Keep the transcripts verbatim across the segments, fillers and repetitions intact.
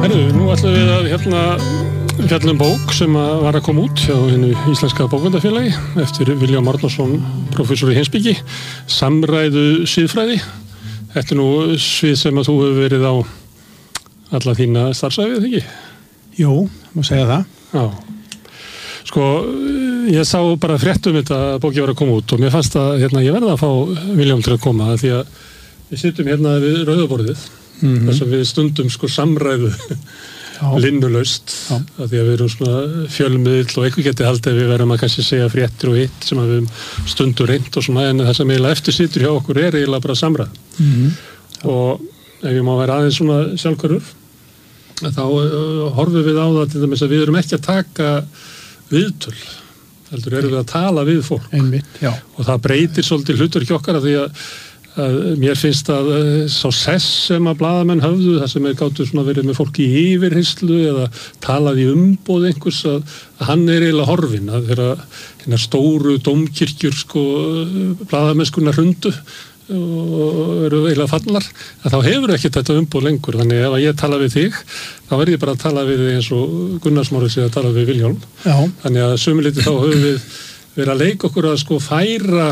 Herru, nú ætlum við að hérna fjalla um bók sem að var að koma út hjá hinu íslenska bókmennafélagi eftir Vilhjálm Árnason, prófessor í heimspeki, samræðu siðfræði. Þetta er nú svið sem að þú hefur verið á alla þína starfsævi, eða ekki? Jú, má segja það. Já. Sko, ég sá bara frétt um þetta að bóki var að koma út og mér fannst að hérna, ég verði að fá Vilhjálm til að koma því að við sittum hérna við rauðaborðið mm-hmm. þess að við stundum sko samræðu linnulaust af því að við erum svona fjölmiðl og eitthvað getið haldið að við verðum að kannski segja fréttir og hitt sem að við stundum reynd og svona en það sem eiginlega eftir situr hjá okkur er eiginlega bara samræð mm-hmm. og ef ég má vera aðeins svona sjálfhverfur þá uh, horfum við á það til dæmis að við erum ekki að taka viðtöl heldur erum við að tala við fólk Einmitt, já. Og það breytir svolítið hlutverk okkar af því að að mér finnst að sá sess sem að blaðamenn höfðu, það sem er gátu svona verið með fólki í yfirheyslu eða talað í umboð einhvers að, að hann er eiginlega horfinn að þeirra hérna stóru dómkirkjur sko blaðamennskunnar hrundu og eru eiginlega fallar að þá hefur ekki þetta umboð lengur þannig ef að ég tala við þig þá verð ég bara að tala við þig eins og Gunnar Smári sé að tala við Vilhjálm Já. Þannig að sumiliti þá höfum við verið að leika okkur að sko færa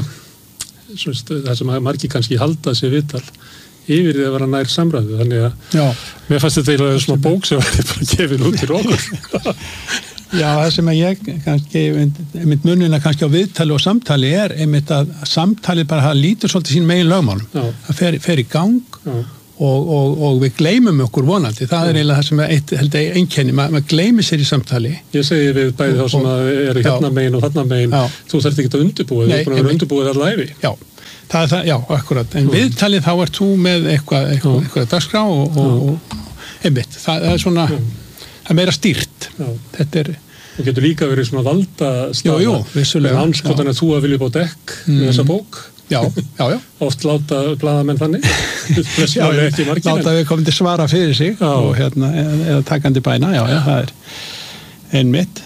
það sem margir kannski halda sér viðtal yfir því að vera nær samræðu þannig að Já. mér fannst þetta eiginlega svona bók sem var bara gefin út til okkur Já, það sem að ég kannski einmitt munina kannski á viðtali og samtali er einmitt að samtali bara það lítur svolítið sín megin lögmálum það fer, fer í gang og, og, og við gleymum okkur vonandi það Já. Er eiginlega það sem er eitt, held ég, einkenni Ma, maður gleymir sér í samtali Ég segi við bæði þá sem að eru hérna megin og þarna megin Já. Þú þarft ekki að undirbúa þú er búin að vera undirbúið allar ævi Já, það er það, já, akkurat en viðtalið þá ert þú með eitthvað eitthvað, eitthvað dagskrá og, og, og einmitt, það, það er svona Já. Það er meira stýrt Já. Þetta er Þú getur líka verið svona valda staða Jú, jú, vissulega Anskotan að þú að vilja bá dekk mm. með þessa bók Já, já, já. Oft láta blaðamenn þannig. já, ekki margir, láta við komum til svara fyrir sig já. Og hérna, eða takandi bæna, já, já, það er einmitt.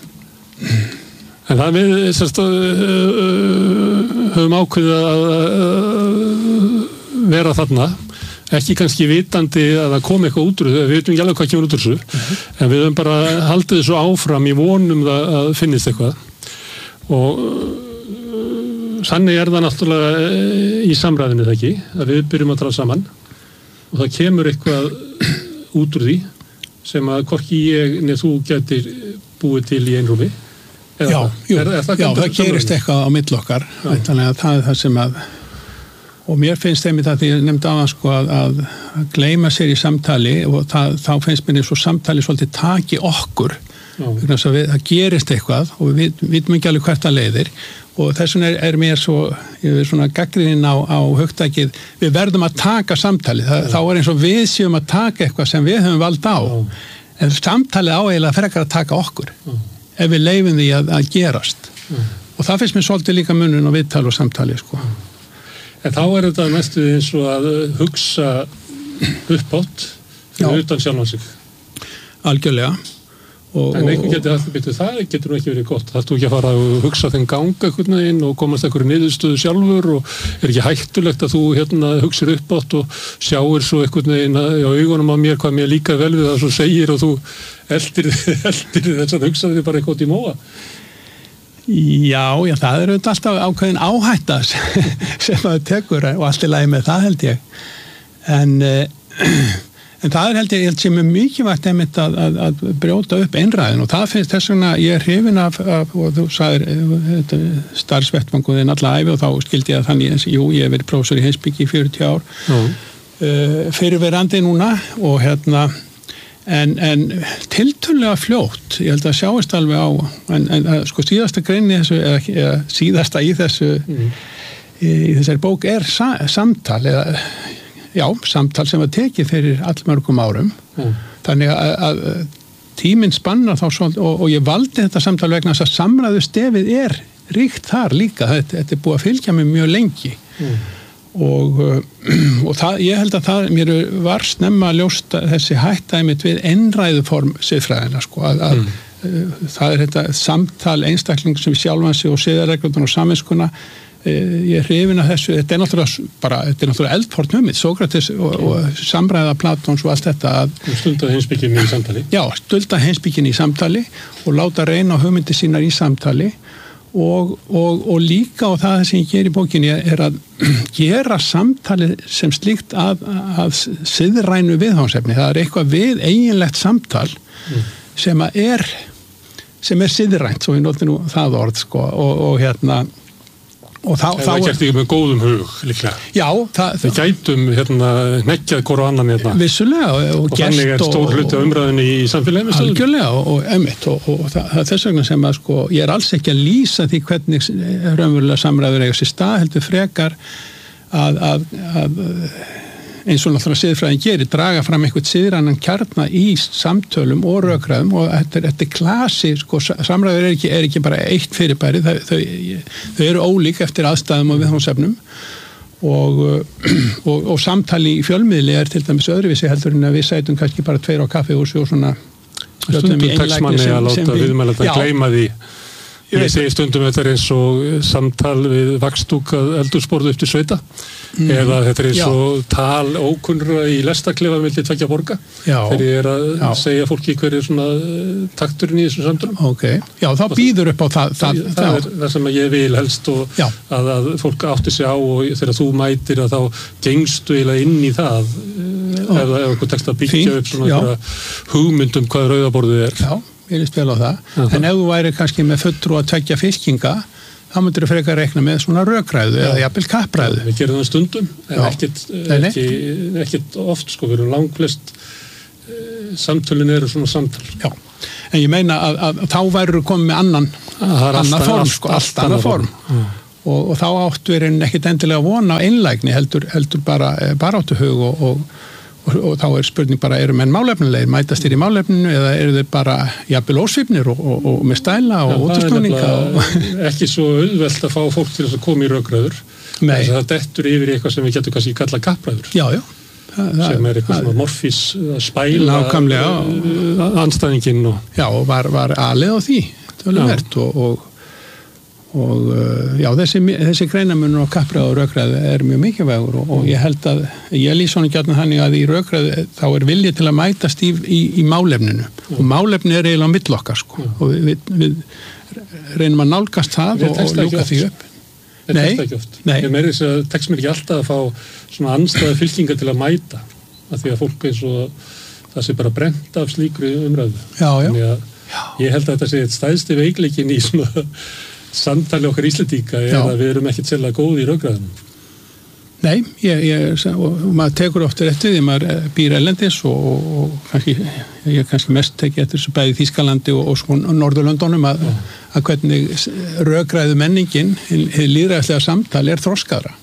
En það við, sérst, höfum ákveðið að vera þarna, ekki kannski vitandi að það kom eitthvað út úr þessu, við veitum ekki alveg hvað kemur út úr þessu, uh-huh. en við höfum bara haldið þessu áfram í vonum það að finnist eitthvað. Og Þannig er það náttúrulega í samræðinu það ekki, að við byrjum að tala saman og það kemur eitthvað út úr því sem að hvorki ég neð þú getur búið til í einrúmi. Já, jú, er, er það, já það gerist eitthvað á milli okkar, þannig að það er það sem að, og mér finnst einmitt að því ég nefndi á það sko að, að, að gleyma sér í samtali og það, þá finnst mér eins og samtali svolítið taki okkur, þannig að við, það gerist eitthvað og við vitum ekki alveg hvert að leiðir og þess vegna er, er mér svo ég er svona gagnrýnin á, á hugtakið við verðum að taka samtalið það, þá er eins og við séum að taka eitthvað sem við höfum vald á Já. En samtalið á eiginlega frekar að taka okkur Já. Ef við leyfum því að, að gerast Já. Og það finnst mér svolítið líka munun og viðtal og samtalið sko. En þá er þetta mestu eins og að hugsa uppátt fyrir utan sjálfan sig Algjörlega Og, en einhvern getur það, betur, það getur nú ekki verið gott það þú ekki að fara að hugsa þenn ganga einhvern veginn og komast einhverju niðurstöðu sjálfur og er ekki hættulegt að þú hérna hugsir upp átt og sjáir svo einhvern veginn á augunum á mér hvað mér líka vel við það svo segir og þú eldir, eldir þess að hugsa þig bara eitthvað í móa Já, já, það er auðvitað alltaf ákveðin áhætta sem að tekur og allt í lagi með það held ég en En það er held ég, ég held sem er mikilvægt einmitt að, að, að brjóta upp einræðin og það finnst þess vegna ég er hrifin af, af og þú sagðir starfsvettvanguðin alla æfi og þá skildi ég að þannig, jú, ég hef verið prófessor í heimspeki í fjörutíu ár mm. uh, fyrirverandi núna og hérna en, en tiltölulega fljótt, ég held að sjáist alveg á, en, en sko síðasta greinni þessu, eða, eða síðasta í þessu, mm. í, í þessari bók er sa, samtal eða Já, samtal sem var tekið fyrir allmörgum árum. Mm. Þannig að, að tíminn spannar þá svolítið og, og ég valdi þetta samtal vegna þess að samræðu stefið er ríkt þar líka. Þetta, þetta er búið að fylgja mig mjög lengi. Mm. Og, og það, ég held að það, mér var snemma að ljósta þessi hætta einmitt við einræðuform siðfræðina, sko. Að, að, mm. Það er þetta samtal einstakling sem sjálfan sig og siðareglurnar og samvinskuna ég er hrifinn af þessu, þetta er náttúrulega bara, þetta er náttúrulega eldfort hugmynd, Sókrates og, og samræða Platons og allt þetta að stunda heimspekinni í samtali já, stunda heimspekinni í samtali og láta reyna á hugmyndir sínar í samtali og, og, og líka og það sem ég ger í bókinni er að gera samtali sem slíkt að, að siðrænu viðfangsefni, það er eitthvað við eiginlegt samtal mm. sem að er sem er siðrænt, svo ég noti nú það orð sko, og, og hérna og þá, það er gert ekki með góðum hug líklega já, það, við gætum hérna nekkjað hvora annan hérna vissulega og, og, og þannig er stór hluti af umræðinni í samfélaginu algjörlega og, og emitt og, og það, það er þess vegna sem að sko ég er alls ekki að lýsa því hvernig raunverulega samræður eiga sér stað heldur frekar að, að, að eins og náttúrulega siðfræðin gerir, draga fram eitthvað siðrannan kjarna í samtölum og rökræðum og þetta er, þetta er klasi, sko, samræður er ekki, er ekki bara eitt fyrirbæri, þau, þau, þau eru ólík eftir aðstæðum og viðfangsefnum og, og, og samtali í fjölmiðli er til dæmis öðruvísi heldur en að við sætum kannski bara tveir á kaffihúsi og svona stundum tekstmanni að láta viðmælanda að gleyma því ég segi stundum þetta er eins og samtal við vakstúkað eldursporðu upp til sveita mm. eða þetta er eins og tal ókunnra í lestaklefa milli tveggja borga þegar ég er að já. segja fólki hver er svona takturinn í þessum samtölum okay. Já, þá býður upp á það Það, það, það er það sem ég vil helst og að, að fólk átti sig á og þegar þú mætir að þá gengstu eiginlega inn í það oh. ef það tekst að byggja upp svona hugmyndum hvað rauðaborðið er Já ég líst vel á það, uh-huh. en ef þú væri kannski með fulltrú að tveggja fylkinga þá myndir þú frekar rekna með svona rökræðu eða jafnvel kappræðu. Við gerum það stundum en ekkit, ekki, ekkit oft sko, við erum langflest e, samtölin eru svona samtal. Já, en ég meina að, að, að þá væru komið með annan annan form, sko, allt annað form uh. og, og þá áttu við ekkit endilega vona á einlægni heldur, heldur bara, bara áttu hug og, og Og, og þá er spurning bara, eru menn málefnilegir, mætast þér í málefninu eða eru þeir bara jafnvel ósvipnir og, og, og með stæla og útustúninga? Það er ekki svo auðvelt að fá fólk til þess að koma í rökræður. Það dettur yfir í eitthvað sem við getum kannski kalla kappræður. Já, já. Það, sem er eitthvað svona morfís að spæla andstæðinginn. Og... Já, og var, var alið á því, töluvert og... og og já, þessi, þessi greinamunur á kappræðu og rökræðu er mjög mikilvægur og, og ég held að, ég lýs svona gjarnan þannig að í rökræðu þá er vilji til að mætast í, í, í málefninu mm. og málefni er eiginlega á milli okkar sko mm. og við, við, við reynum að nálgast það og, og ljúka því upp. Þetta tekst ekki oft. Nei. Ég meiri þess að tekst mér ekki alltaf að fá svona andstæða fylkingar til að mæta af því að fólk eins og það sé bara brent af slíkri umræðu. Já, já. Þannig að já. Ég held að þetta sé eitt stæðsti veikleikin í svona samtali okkar Íslendinga er að við erum ekkert sérlega góði í rökræðunum. Nei, ég, ég, og maður tekur ofta eftir því, maður býr erlendis og, og kannski, ég kannski mest teki eftir þessu bæði Þýskalandi og, og sko Norðurlöndunum að, að hvernig rökræðu menningin, hið lýðræðislega samtal er þroskaðra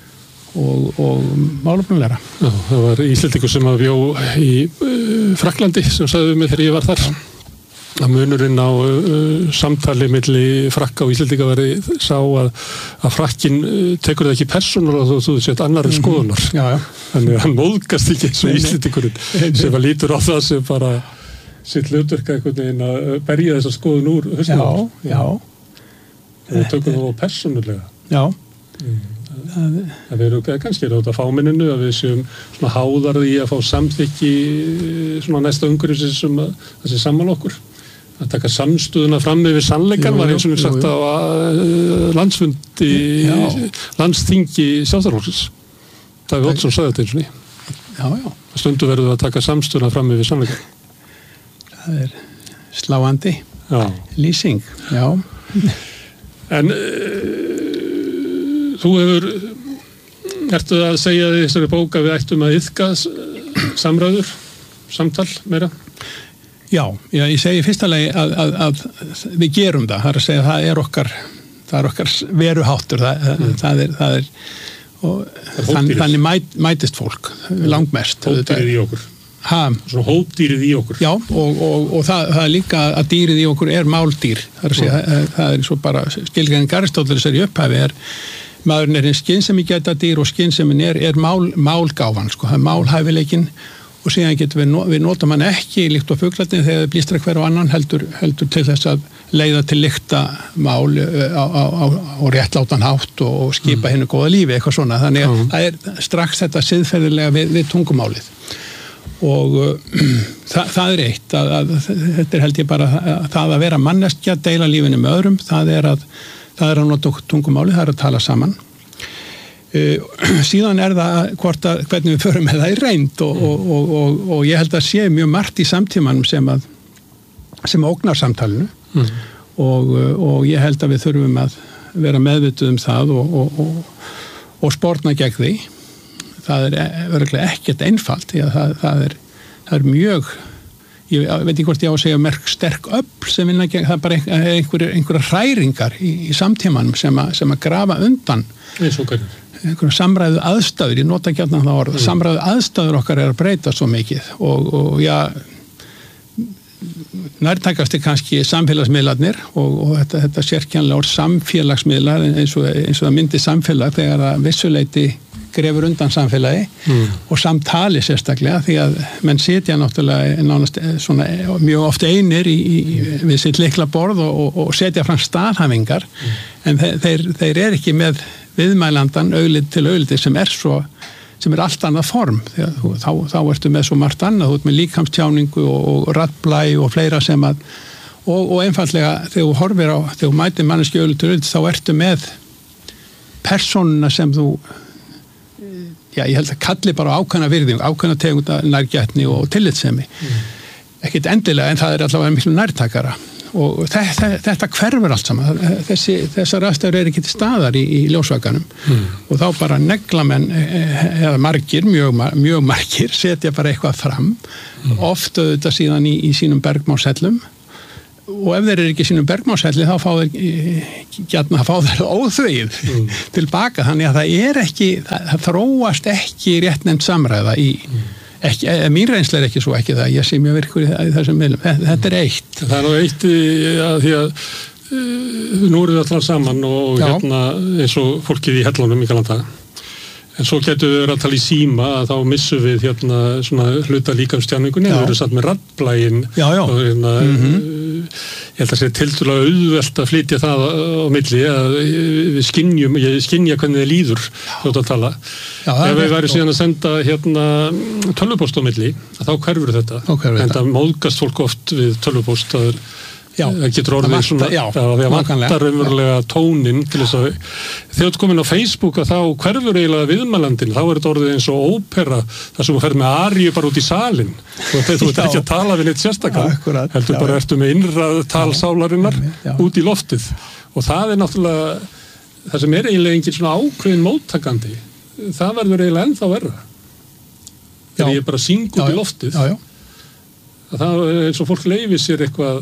og, og málefnilegra. Já, það var Íslendingur sem að bjó í uh, Frakklandi sem sagði við mig þegar ég var þar. Að munurinn á uh, samtali milli Frakka og Íslendinga veri sá að, að Frakkin uh, tekur það ekki persónulega og þú sett annarri mm-hmm. skoðunar. Já, já. Þannig að hann móðgast ekki eins og Íslendingurinn sem að lítur á það sem bara sitt hlutverk einhvern veginn að berja þessa skoðun úr hausnum. Já, já. Og tökum það á persónulega. Já. Mm. Það, það veru kannski er þetta fáminninu að við séum svona háðar í að fá samþykki svona næsta umhverfis sem að það sé saman okkur. Að taka samstöðuna fram yfir sannleikan var eins og við sagt á uh, landsfundi, landsþingi Sjálfstæðisflokksins. Davíð Oddsson sagði þetta eins og ný. Já, já. Stundu verður að taka samstöðuna fram yfir sannleikan. Það er sláandi já. Lýsing, já. En uh, þú hefur, ertu að segja því þessari bók að við ættum að iðka samræður, samtal meira? Já, já, ég segi fyrsta lagi að, að, að við gerum það, það er að segja að það er okkar, það er okkar veruháttur, það, mm. það er, það er, og þann, þannig mæt, mætist fólk, langmest. Hópdýrið í okkur. Ha? Svona hópdýrið í okkur. Já, og, og, og það, það er líka að dýrið í okkur er máldýr, það er að segja, mm. það, það er svo bara, skilgreining Aristóteles er í upphæfi, er, maðurinn er einn skynsemi geta dýr og skynsemin er, er mál, málgáfan, sko, það er málhæfileikinn og síðan getum við, við notum hann ekki líkt á fuglarnir þegar við blístra hver og annan heldur, heldur til þess að leiða til lykta mál á, á, á, á réttlátan hátt og, og skipa mm. hennu góða lífi, eitthvað svona. Þannig að mm. það er strax þetta siðferðilega við, við tungumálið. Og uh, það, það er eitt, að, að, þetta er held ég bara að, það að vera manneskja, deila lífinu með öðrum, það er að, það er að nota tungumálið, það er að tala saman. Uh, síðan er það hvort að, hvernig við förum með það í reynd og, og, og, og, og ég held að sé mjög margt í samtímanum sem að sem ógnar samtalinu mm. og, og ég held að við þurfum að vera meðvituð um það og, og, og, og sporna gegn því. Það er örgulega ekkert einfalt því að það, það, er, það er mjög ég veit ekki hvort ég á að segja merk sterk öfl sem vinna gegn, það er bara einhverja einhver hræringar í, í samtímanum sem að, sem að grafa undan eins og hvernig einhverjum samræðu aðstæður, ég nota ekki að það orð, mm. samræðu aðstæður okkar er að breyta svo mikið og, og já, nærtækast er kannski samfélagsmiðlarnir og, og þetta, þetta sérkjænlega orð samfélagsmiðlar eins og, eins og það myndi samfélag þegar það vissuleiti grefur undan samfélagi mm. og samtali sérstaklega því að menn sitja náttúrulega nánast svona mjög oft einir í, í, við sitt likla borð og, og, og setja fram staðhæfingar mm. en þeir, þeir, þeir er ekki með viðmælandan auglið til auglið sem er svo sem er allt annað form þegar þú, þá, þá ertu með svo margt annað, þú ert með líkamstjáningu og, og raddblæ og fleira sem að og, og einfallega þegar þú horfir á þegar þú mætir manneski auglið til auglið þá ertu með persónuna sem þú já, ég held að kalli bara ákveðna virðing, ákveðna tegunda nærgætni og tillitssemi. Mm. Ekkert endilega, en það er allavega miklu nærtakara. Og þetta, þetta hverfur allt saman. Þessi, þessar aðstæður eru ekki til staðar í, í ljósvakanum. Mm. Og þá bara neglamenn, eða margir, mjög, mjög margir, setja bara eitthvað fram. Mm. Oft auðvitað síðan í, í sínum bergmálshellum. Og ef þeir eru ekki sínum bergmálshelli þá fá þeir gjarna að fá þeir óþvegið mm. tilbaka, þannig að það er ekki það, það þróast ekki réttnefnd samræða í, mm. ekki, mín reynsla er ekki svo ekki það, ég sé mjög virkur í, í þessum miðlum, þetta er eitt. Það er nú eitt að því að uh, nú eru við allar saman og Já. Hérna eins og fólkið í hellunum í Galanda. En svo getur við verið að tala í síma að þá missum við hérna svona hluta líkamstjáningunni, það verður satt með raddblægin og hérna, mm-hmm. ég held að segja tiltölulega auðvelt að flytja það á milli að við skynjum, ég skynja hvernig þið líður þótt að tala. Já, ef við væri síðan að senda hérna tölvupóst á milli, þá hverfur þetta. En það móðgast fólk oft við tölvupóst að það getur orðið svona já, það vantar umverulega tónin til þess að þegar þú komin á Facebook að þá hverfur eiginlega viðmælandin, þá er þetta orðið eins og ópera þar sem þú ferð með aríu bara út í salin og þú ert ekki að tala við neitt sérstaklega heldur já, bara ertu með innrað talsálarinnar já. Út í loftið og það er náttúrulega það sem er eiginlega engin svona ákveðin móttakandi það verður eiginlega ennþá verra þegar ég bara syng út já, í loftið já, já. Það er eins og fólk leifir sér eitthvað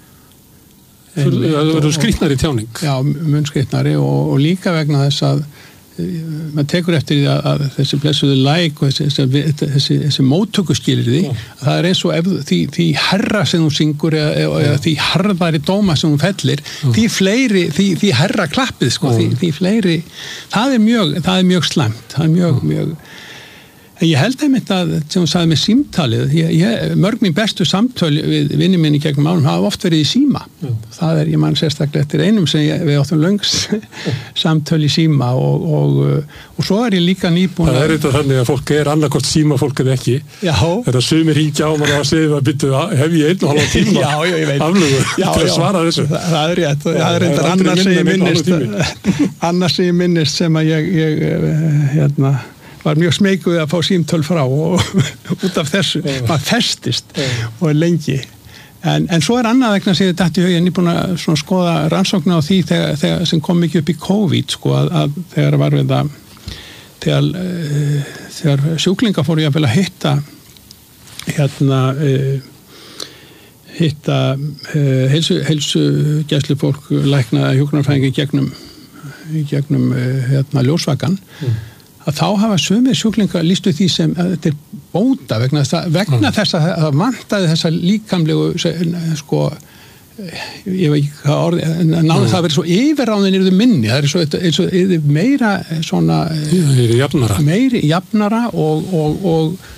það verður skrýtnari tjáning já, mun skrýtnari og, og líka vegna þess að maður tekur eftir því að, að þessi blessuðu læk og þessi, þessi, þessi, þessi móttökuskilyrði það er eins og ef, því, því herra sem þú syngur eða, eða því harðari dóma sem þú fellir já. Því fleiri, því, því herra klappið sko, því, því fleiri það er mjög, það er mjög slæmt það er mjög, mjög ég held einmitt að, sem þú sagði með símtalið, ég, ég, mörg mín bestu samtöl við vinni minni gegnum ánum hafa oft verið í síma. Mm. Það er, ég man sérstaklega eftir einum sem ég, við áttum löngs samtöl í síma og, og, og svo er ég líka nýbúin að... Það er þetta þannig að fólk er annarkort síma fólk eða ekki. Já. Þegar sumir hringja á mann og segja að byrju, hef ég einn og halva tíma já, já, aflugu til að svara þessu. Það, það er rétt. Það er reyndar annars sem ég minnist, annars sem ég minnist sem að ég, ég hérna, var mjög smeykuð að fá símtöl frá og út af þessu, yeah. maður festist yeah. og er lengi. En, en svo er annað vegna sem ég dætti í hug, ég er nýbúin að skoða rannsóknar á því þegar, þegar, sem kom mikið upp í COVID, sko, að, að þegar var við að, þegar, uh, þegar sjúklinga fóru ég að vilja hitta, hérna, uh, hitta uh, heilsu, heilsu gæslufólk, lækna hjúkrunarfræðingi gegnum, gegnum uh, hérna, ljósvakan, mm. að þá hafa sumir sjúklingar lýstu því sem að þetta er bóta vegna þess að, vegna mm. þess að það vantaði þessa líkamlegu sko ég veit ekki hvað orði náðu mm. það að vera svo yfirráðin yfir minni það er svo, eins og yfir meira svona meiri jafnara meiri jafnara og, og, og,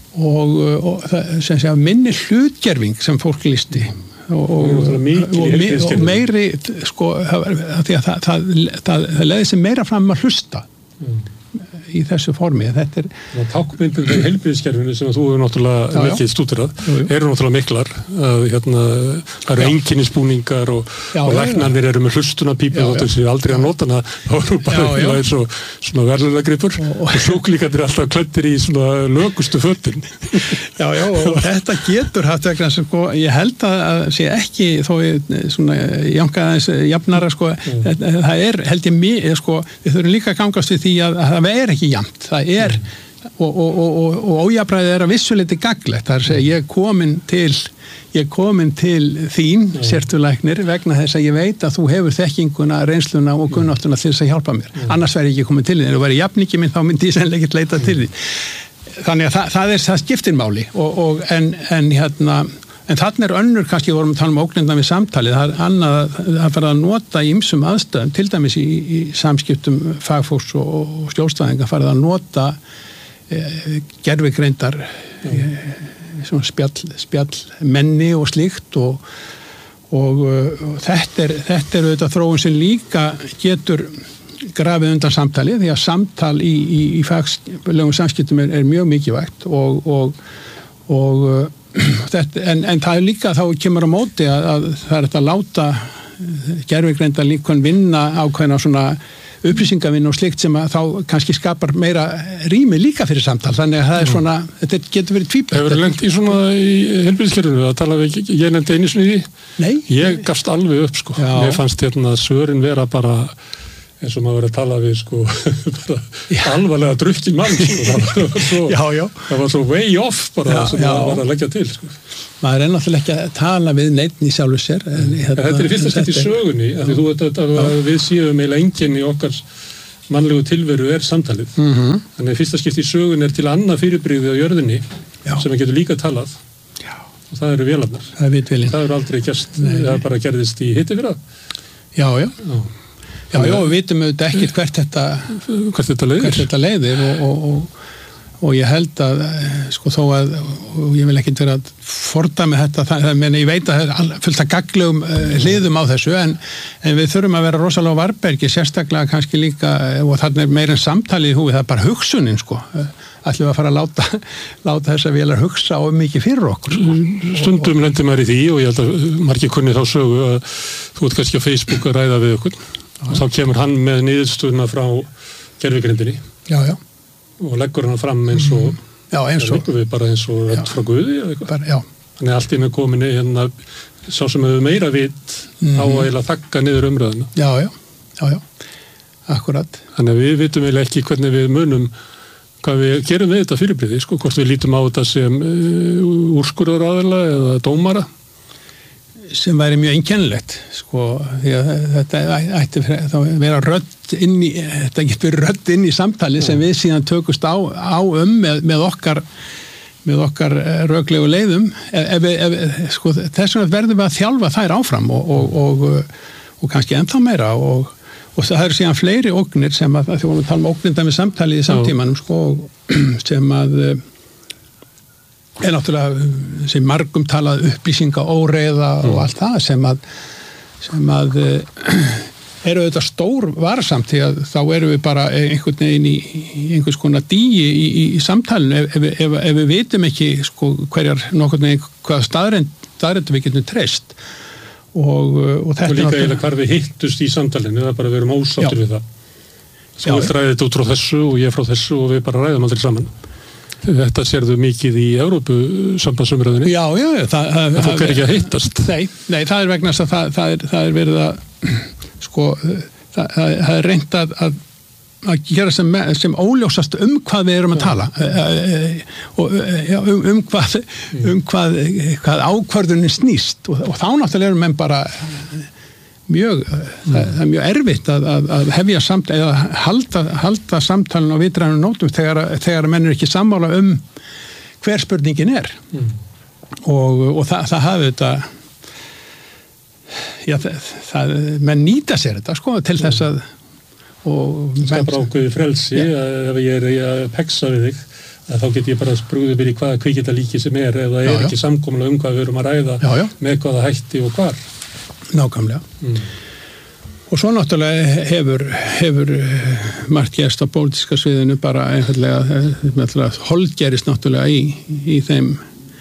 og, og það, sem sé að minni hlutgerfing sem fólk listi og, og, og, og meiri sko, því að það, það, það, það leiði sig meira fram að hlusta mm. í þessu formi. Þetta er tákmyndir í heilbrigðiskerfinu sem þú hefur náttúrulega mikið stúderað eru náttúrulega miklar að hérna það eru einkennisbúningar og, og læknarnir eru með hlustunarpípu og þessi aldrei að nota hana þá eru bara já, já. eins og svona verðlunargripur og, og sjúklíkarnir er alltaf klæddir í svona lögustu fötin. Já, já, og þetta getur haft vegna sem sko, ég held að sé ekki þó ég svona jánka aðeins jafnara sko, mm. það er held ég mig, sko, við þurfum líka að gangast við því að, að það er ekki jafnt, það er mm. og, og, og, og ójafnræði er að vissuleiti gagnlegt, það er að segja ég er komin til ég er komin til þín mm. sértulæknir vegna þess að ég veit að þú hefur þekkinguna, reynsluna og kunnáttuna til þess að hjálpa mér, mm. annars væri ég ekki komin til þín, ef þú væri jafningi minn þá myndi ég sennilega ekki leita til þín þannig að það, það er það skiptir máli og, og en, en hérna en þarna er önnur, kannski vorum að tala um ógnendan við samtalið, það er annað að fara að nota í ýmsum aðstæðum, til dæmis í, í samskiptum fagfólks og, og stjórnstæðinga fara að nota e, gervigreindar e, svona spjall, spjall menni og slíkt og, og, og þetta er þetta er auðvitað þróun sem líka getur grafið undan samtalið, því að samtal í, í, í faglegum samskiptum er, er mjög mikilvægt og, og, og Þetta, en, en það er líka þá kemur á móti að, að það er þetta að láta gervigreinda líkon vinna ákveðna svona upplýsingavinn og slikt sem að þá kannski skapar meira rými líka fyrir samtal, þannig að það er svona þetta getur verið tvíbent. Hefur verið lengt í svona í heilbrigðiskerfinu að tala við ég nefndi einu sinni í því? Nei. Ég gafst alveg upp sko. Já. Mér fannst hérna svörin vera bara eins og maður verið að tala við sko bara alvarlega drukkin mann sko. það, var svo, já, já. það var svo way off bara já, sem maður var að leggja til sko. Maður er náttúrulega ekki að tala við neitt í sjálfu sér en, hérna, þetta er fyrsta skipt í sögunni að þú veit að við séum eiginlega enginn í okkar mannlegu tilveru er samtalið mm-hmm. þannig fyrsta skipt í sögunni er til annað fyrirbrigði á jörðinni já. Sem við getum líka talað já. Og það eru vélarnar það, það eru aldrei gerst það bara gerðist í hitti fyrir það já, já, já. Já, já, við vitum auðvitað ekkert hvert þetta, hvert þetta leiðir, hvert þetta leiðir og, og, og, og ég held að, sko þó að, og ég vil ekkert vera að fordæmi þetta, það, menn ég veit að það er fullt af gagnlegum uh, hliðum á þessu, en, en við þurfum að vera rosalega á varbergi, sérstaklega kannski líka, og þarna er meira en samtalið í húfi, það er bara hugsunin, sko. Ætlum við að fara að láta, láta þess að vélar hugsa of mikið fyrir okkur. Sko. Stundum lendir maður í því og ég held að margir kunni þá sögu að þú ert kannski á Facebook að ræða við okkur. Og þá kemur hann með niðurstöðuna frá gervigrindinni já, já. Og leggur hann fram eins og já, eins og við bara eins og rödd frá Guði eða eitthvað. Þannig allt inn er komin hérna sá sem hefur meira vit mm. á að eiginlega þakka niður umræðuna. Já, já, já, já, akkurat. Þannig að við vitum eiginlega ekki hvernig við munum hvað við gerum við þetta fyrirbrigði, sko, hvort við lítum á þetta sem uh, úrskurðaraðila eða dómara. Sem væri mjög einkennilegt sko, því að þetta ætti þá vera rödd inn í þetta getur rödd inn í samtali sem við síðan tökust á, á um með, með okkar með okkar röglegu leiðum ef, ef, sko, þess vegna verðum við að þjálfa þær áfram og, og, og, og kannski ennþá meira og, og það eru síðan fleiri ógnir sem að því vorum að tala um ógnirna með samtali í samtímanum sko, sem að er náttúrulega sem margum talað upplýsinga óreiða og allt það sem að sem að eru auðvitað stór varsamt því að þá erum við bara einhvern veginn í, í einhvers konar dýi í, í, í samtalinu ef, ef, ef, ef við vitum ekki sko hverjar nokkurn veginn hvaða staðrend við getum treyst og, og þetta og líka eiginlega hvar við hittust í samtalinu það er bara að við erum ósáttir við það svo við ræðum þetta út frá þessu og ég frá þessu og við bara ræðum aldrei saman. Þetta sérðu mikið í Evrópusambandsumræðinni. Já, já, það, það, það fólk er ekki að hittast. Nei, nei, það er vegna þess að það, það, er, það er verið að sko, það, það er reynt að, að, að gera sem, sem óljósast um hvað við erum að tala og um, um hvað um hvað, hvað ákvörðunin snýst og, og þá náttúrulega erum menn bara mjög, mm. það, það er mjög erfitt að, að, að hefja samt, eða halda, halda samtalin á vitrænum nótum þegar, þegar menn er ekki sammála um hver spurningin er mm. og, og það, það hafi þetta já, það, það, menn nýta sér þetta sko til þess að og það skapar ákveði frelsi ja. Ef ég er að peksa við þig að þá get ég bara sprúðið mér í hvaða kvikindalíki sem er ef það já, er já. ekki samkomulega um hvað við erum að ræða já, já. með hvaða hætti og hvar. Nákvæmlega. Mm. Og svo náttúrulega hefur, hefur margt gerst á pólitíska sviðinu bara einfallega holdgerist náttúrulega í, í þeim,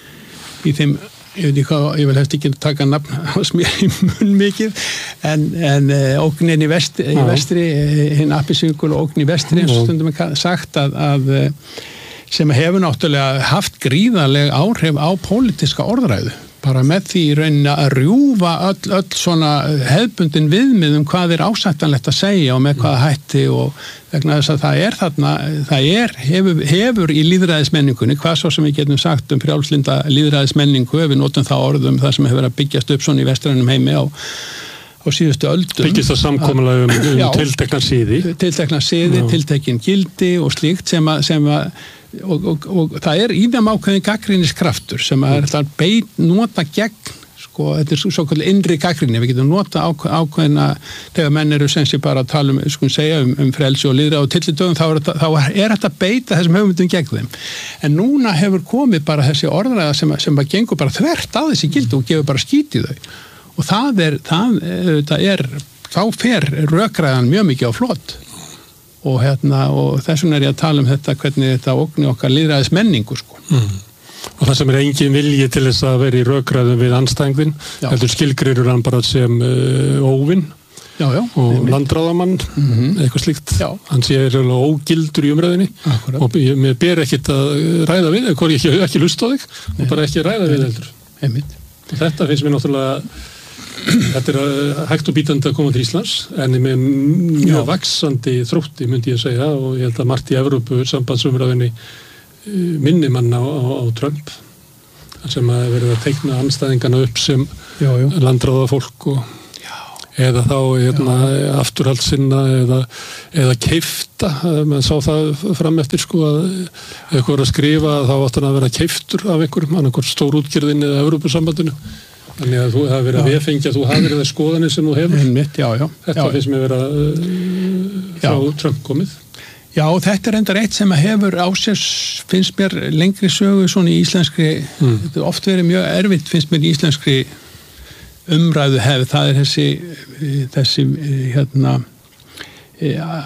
í þeim, ég veit ekki hvað, ég vil hefst ekki taka nafn hans mér í munn mikið, en, en ógnin í, vest, í vestri, hinn appisvíkul og ógn í vestri, eins og stundum er sagt að, að sem hefur náttúrulega haft gríðarleg áhrif á pólitíska orðræðu. Bara með því í rauninni að rjúfa öll, öll svona hefðbundin viðmið um hvað er ásættanlegt að segja og með hvaða hætti og vegna þess að það er þarna, það er, hefur, hefur í lýðræðismenningunni, hvað svo sem við getum sagt um frjálslynda lýðræðismenningu, ef við notum það orðum það sem hefur að byggjast upp svona í vestrænum heimi á, á síðustu öldum. Byggist það samkomulega um, um já, tiltekna siði. Tiltekna siði, já. Tiltekin gildi og slíkt sem að, sem að Og, og, og það er í þeim ákveðin gagnrýniskraftur sem er alltaf beit nota gegn, sko, þetta er svo kvöldi innri gagnrýni, við getum nota ákveð, ákveðina þegar menn eru sem sé bara að tala um, sko, segja um, um frelsi og lýðræði og tyllidögum, þá er, þá er þetta beita þessum hugmyndum gegn þeim. En núna hefur komið bara þessi orðræða sem, sem að gengur bara þvert á þessi gildi og gefur bara skít í þau. Og það er, það, það er, þá fer rökræðan mjög mikið á flott. Og, hérna, og þess vegna er ég að tala um þetta hvernig þetta ógni okkar lýðræðis menningu sko. Mm. Og það sem er engin vilji til þess að vera í rökræðum við andstæðingin, heldur skilgreirur hann bara sem uh, óvinn já, já, og landráðamann, mm-hmm. eitthvað slíkt. Já. Hann sé ógildur í umræðinni. Akkurat. Og ég, mér ber ekkit að ræða við, eða ég ekki, ekki lust á þig Nei. Og bara ekki ræða við heldur. Einmitt. Og þetta finnst mér náttúrulega þetta er hægt og bítandi að koma til Íslands en með mjög vaxandi þrótti myndi ég segja og ég held að margt í Evrópu sambandsumræðinni minni mann á, á, á Trump sem að verið að teikna andstæðingana upp sem já, já. Landráða fólk og já. Eða þá hérna, afturhaldssinna eða, eða keifta mann sá það fram eftir sko að eitthvað er að skrifa þá átt hann að vera keiftur af einhverjum annarkvort stórútgerðin eða Evrópusambandinu. Þannig að þú hafi verið að viðfengja, þú hafi verið að skoðanir sem þú hefur. Einmitt, já, já. Þetta já, finnst mér vera uh, frá Trump komið. Já, þetta er endar eitt sem að hefur á sér, finnst mér lengri sögu svona í íslenskri, mm. þetta er oft verið mjög erfitt, finnst mér í íslenskri umræðu hefð, það er þessi, þessi, hérna, ja,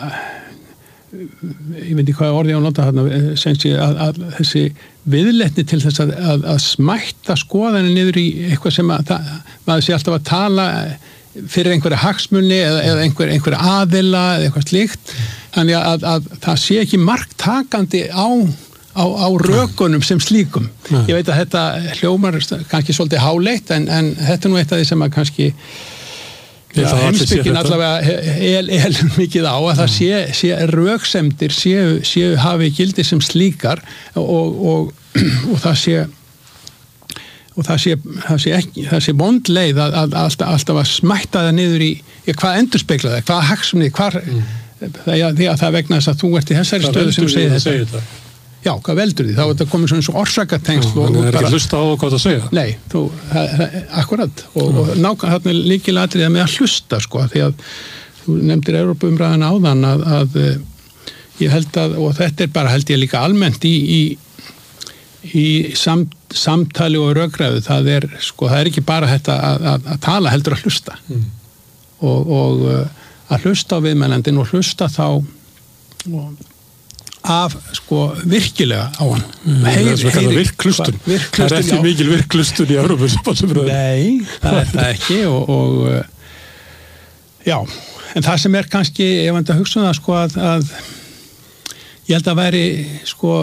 ég veit ekki hvað orðið á að nota þarna, sem sé að, að þessi viðleitni til þess að, að, að smætta skoðanir niður í eitthvað sem að það, maður sé alltaf að tala fyrir einhverja hagsmunni eða, eða einhver, einhver aðila eða eitthvað slíkt þannig að, að það sé ekki marktakandi á, á, á rökunum sem slíkum. Nei. Ég veit að þetta hljómar kannski svolítið háleitt en, en þetta er nú eitt af því sem að kannski Já, heimspekin allavega el, el mikið á að það sé, sé röksemdir séu, séu hafi gildi sem slíkar og, og, og það sé og það sé, það sé ekki, það sé vondleið að, að alltaf, alltaf að smætta það niður í, í hvað endurspegla það, hvað hagsmunni, hvað mm. það, ja, því að það vegna þess að þú ert í þessari það stöðu sem þú segir þetta. þetta. Já, hvað veldur því? Þá er þetta komið svona eins og orsakatengsl. Það er ekki hlusta á hvað það segja. Nei, þú, það, það, akkurat. Og, og nákvæmlega þarna er líkilatriði með að hlusta, sko, því að þú nefndir Evrópuumræðan áðan að, að ég held að, og þetta er bara held ég líka almennt í, í, í samt, samtali og rökræðu, það er, sko, það er ekki bara þetta að, að, að tala heldur að hlusta. Mm. Og, og að hlusta á viðmælandin og hlusta þá og af sko virkilega á hann heyr, það er virklustun það er ekki mikil virklustun í Evrópusambandsumræðu. Nei, það er það ekki og, og já, en það sem er kannski ég vant að hugsa um það sko að, að ég held að væri sko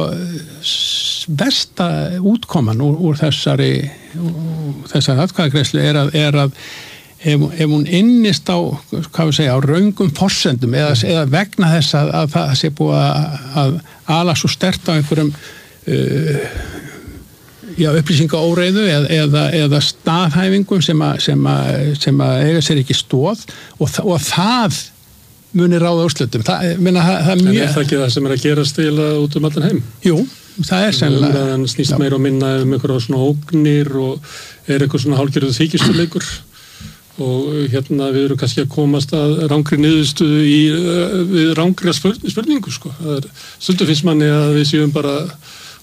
versta útkoman úr, úr þessari úr þessari atkvæðagreiðslu er að, er að Ef, ef hún innist á, hvað við segja, á raungum forsendum eða, eða vegna þess að, að það sé búið að, að ala svo sterkt á einhverjum uh, já, upplýsingaóreiðu eða, eða, eða staðhæfingum sem að, sem að, sem að eiga sér ekki stóð og, og það muni ráða úrslitum. Það, minna, það, það mjög... En er það ekki það sem er að gerast til að út um allan heim? Jú, það er sennilega... Það snýst meira og minna um einhverja svona ógnir og er eitthvað svona hálfgerður þykjustuleikur og hérna við erum kannski að komast að rangri niðurstuðu í við rangri spurningu sko. Það er stundum finnst manni að við séum bara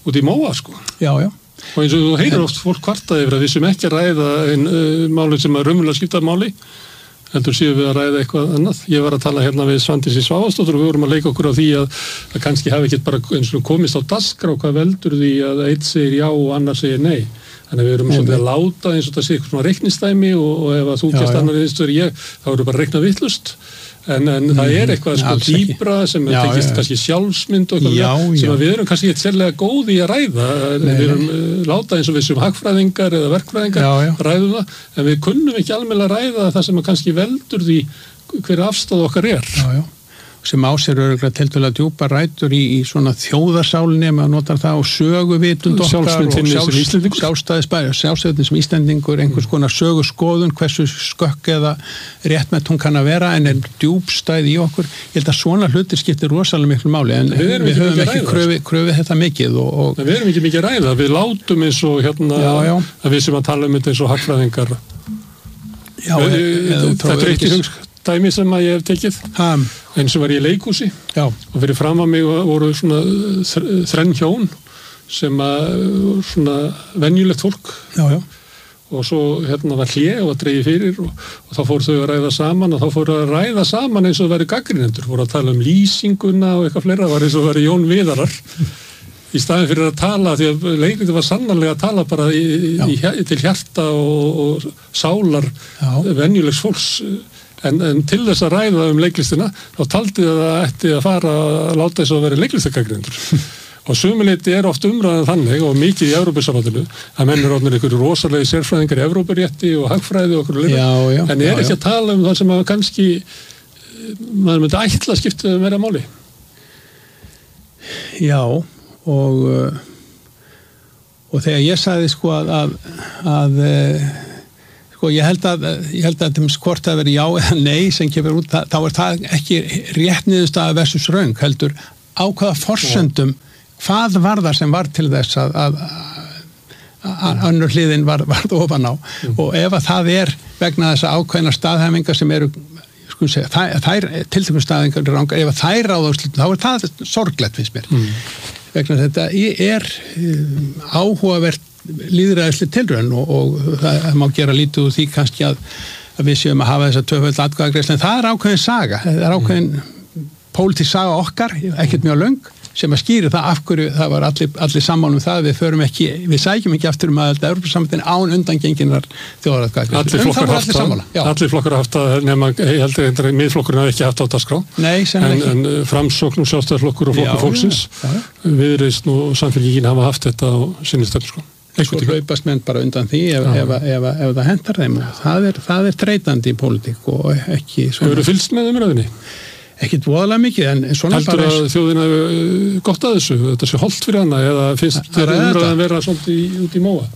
út í móa, sko. Já, já. Og eins og þú heyrir oft fólk kvarta yfir að við sem ekki að ræða einn uh, máli sem að raunverulega skipta máli, heldur séum við að ræða eitthvað annað. Ég var að tala hérna við Svandísi Svavarsdóttur og við vorum að leika okkur á því að, að kannski hafi ekkert bara eins og komist á dagskrá hvað veldur því að einn segir já og annar segir nei. Þannig að við erum svolítið að láta eins og það sé eitthvað svona reiknistæmi og, og ef að þú gest annar einstöður ég, þá eru bara reiknað vittlust. En, en mm, það er eitthvað sko dýpra sem já, tekist já. kannski sjálfsmynd og eitthvað já, sem að við erum kannski ekki sérlega góð í að ræða. Nei, við erum uh, láta eins og við sem hagfræðingar eða verkfræðingar já, já. ræðum það, en við kunnum ekki almennilega ræða það sem að kannski veldur því hver afstáð okkar er. Já, já. Sem á sér örgulega tiltölulega djúpa rætur í, í svona þjóðarsálinni, maður notar það og söguvitund okkar og sjálfstæðisbæri, sjálfstæðin sem Íslendingur, einhvers konar söguskoðun, hversu skökk eða réttmætt hún kann að vera, en er djúpstæð í okkur. Ég held að svona hlutir skiptir rosalega miklu máli, en við, við höfum ekki kröfið kröfi þetta mikið. Og, og við erum ekki mikið að ræða, við látum eins og hérna, já, já. að við sem að tala um þetta eins og hagfræðingar. Já, þetta er ekki hugsk. Dæmi sem að ég hef tekið ha. eins og var ég í leikhúsi já. og fyrir fram að mig voru svona þrenn hjón sem að svona venjulegt fólk já, já. og svo hérna var hlé og að dreigi fyrir og, og þá fóru þau að ræða saman og þá fóru að ræða saman eins og það væri gagnrýnendur, fóru að tala um lýsinguna og eitthvað fleira, var eins og það væri Jón Viðarar í staðin fyrir að tala, því að leikritið var sannarlega að tala bara í, í, til hjarta og, og sálar venjulegs fólks. En, en til þess að ræða um leiklistina þá taldi það að ætti að fara að láta þess að vera leiklistakagrindur og sumuleyti er oft umræðan þannig og mikið í Evrópusambandinu að menn er orðnir einhverju rosalegi sérfræðingar í Evrópurétti og hagfræði og okkur lina en er já, ekki já. að tala um það sem að kannski maður myndi ætla að skipta meira máli. Já og og þegar ég sagði sko að að, að og ég held að, ég held að hvort það veri já eða nei sem kemur út, þá er það ekki rétt niðurstaða versus röng, heldur á hvaða forsendum, hvað var það sem var til þess að, að, að önnur hliðin var, varð ofan á mm. og ef að það er vegna þess að ákveðna staðhæfingar sem eru, sko segja, þær, þær tiltökum staðhæfingar eru rangar, ef að þær ráða á slutum, þá er það sorglegt finnst mér. Mm. Vegna þetta er um, áhugavert lýðræðislega tilraun og, og það má gera lítið úr því kannski að, að við séum að hafa þessa tvöföld atkvæðagreiðslu en það er ákveðin saga, það er ákveðin pólitísk saga okkar, ekkert mjög löng sem að skýri það af hverju það var allir, allir sammálum það, við förum ekki við sækjum ekki aftur um að Evrópusambandinu án undangenginnar þjóðaratkvæðagreiðslu um það var allir sammála. Allir flokkar haft að nema, ég held að miðflokkurinn hafi ekki haft á dagskrá en, en Framsókn og Sjálfstæðisflokkur og Flokkur fólksins Viðreisn og Samfylkingin hafa haft þetta á sinni stefnu. Svo hlaupast menn bara undan því ef, ef, ef, ef, ef það hentar þeim það er, það er treytandi í pólitík og ekki svona. Hefur þú fylgst með umræðinni? Ekkert voðalega mikið en svona heldur bara heldur að þjóðina hefur gott að þessu þetta sé holdt fyrir hana eða finnst þér umræðin vera svolítið út í móa?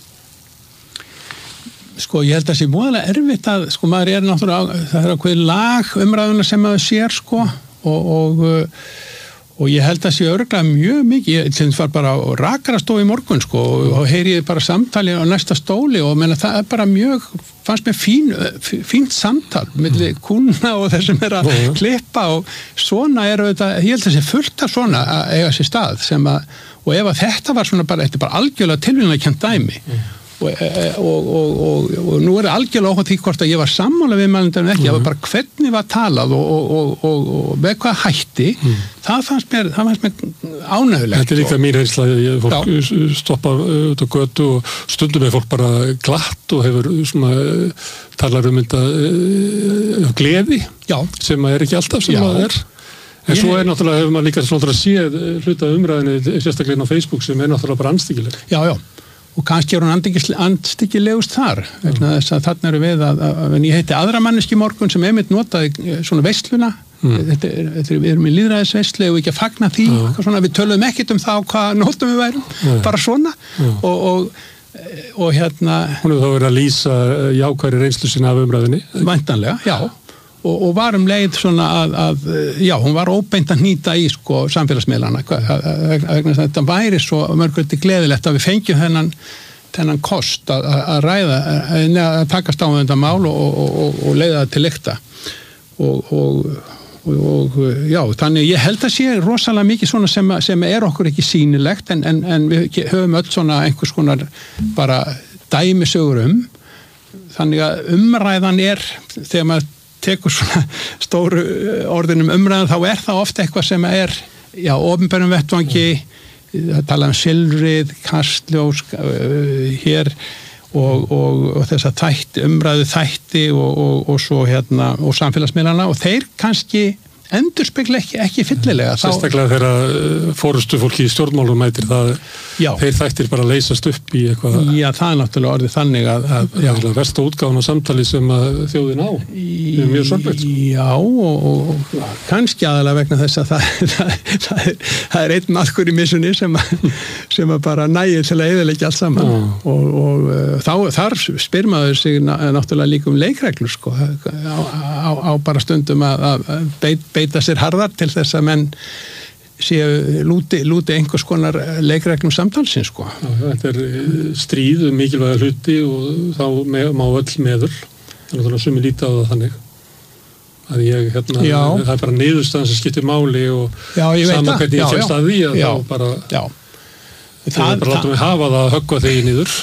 Sko ég held að það sé voðalega erfitt að sko maður er náttúrulega það er ákveðið lag umræðuna sem maður sér sko og, og og ég held að sé örgulega mjög mikið, ég til þess var bara á rakarastofu í morgun sko og heyri ég bara samtali á næsta stóli og menna það er bara mjög, fannst mér fín, fínt samtal milli kúnna og þessum er að klippa og svona eru þetta, ég held að sé fullt af svona að eiga sér stað sem að, og ef að þetta var svona bara, þetta er bara algjörlega tilvíðanlega dæmi og, og, og, og, og nú er það algjörlega óhætt því hvort að ég var sammála við mælundarinn ekki, ég var bara hvernig var talað og, og, og, og með hvað hætti mm. það fannst mér, það fannst mér ánægulegt. Þetta er líka mín reynsla fólk já. Stoppa út á götu og stundum er fólk bara glatt og hefur svona talar um þetta gleði já. Sem er ekki alltaf sem já. Það er en ég... svo er náttúrulega, hefur maður líka svona séð hluta umræðinni, sérstaklega á Facebook sem er náttúrulega bara andstyggileg. Já, já og kannski er hún andstyggilegust þar vegna mm. þess að þarna eru við að, að, að ég heiti aðra manneski morgun sem einmitt notaði svona veisluna mm. þetta er, þetta er, við erum í lýðræðisveislu og ekki að fagna því mm. svona, við töluðum ekkert um það hvað nótum við værum mm. bara svona mm. og, og, og hérna hún hefur þá verið að lýsa jákvæðri reynslu sína af umræðinni væntanlega, já og, og var um leið svona að, að já, hún var óbeint að nýta í sko samfélagsmiðlana vegna að þetta væri svo mörgulegt gleðilegt að við fengjum þennan, þennan kost að, að ræða að takast á um þetta mál og, og, og, og leiða það til lykta og, og og, og já, þannig ég held að sé rosalega mikið svona sem, sem er okkur ekki sýnilegt en, en, en við höfum öll svona einhvers konar bara dæmisögur um þannig að umræðan er þegar maður tekur svona stóru orðinum umræðan þá er það ofta eitthvað sem er já, opinberum vettvangi það tala um silfrið, kastljós uh, hér Og, og, og þess að þætti, umræðu þætti og, og, og svo hérna og samfélagsmiðlana og þeir kannski endurspegla ekki, ekki fyllilega. Sérstaklega þegar fórustu fólki í stjórnmálum mætir það, já. Þeir þættir bara leysast upp í eitthvað. Já, það er náttúrulega orðið þannig að... að já. Versta útgáfan á samtali sem að þjóðin á. Það er mjög sorglegt. Já, og, og kannski aðalega vegna þess að það, það, það, er, það er einn maðkur í missunni sem, sem að bara nægir til að eyðileggja allt saman. Já. Og, og þá, þar spyr maður sig náttúrulega líka um leikreglur, sko, á, á, á bara stundum að, að beit, beita sér harðar til þess að menn séu lúti, lúti einhvers konar leikreglum samtalsins sko. Já, þetta er stríð um mikilvæga hluti og þá með, má öll meður þannig að sumi líta á það þannig að ég hérna, já. Það er bara niðurstaðan sem skiptir máli og já, sama hvernig ég kemst að því að já. Þá bara já. Það, það er bara látum við hafa það að höggva þegi niður.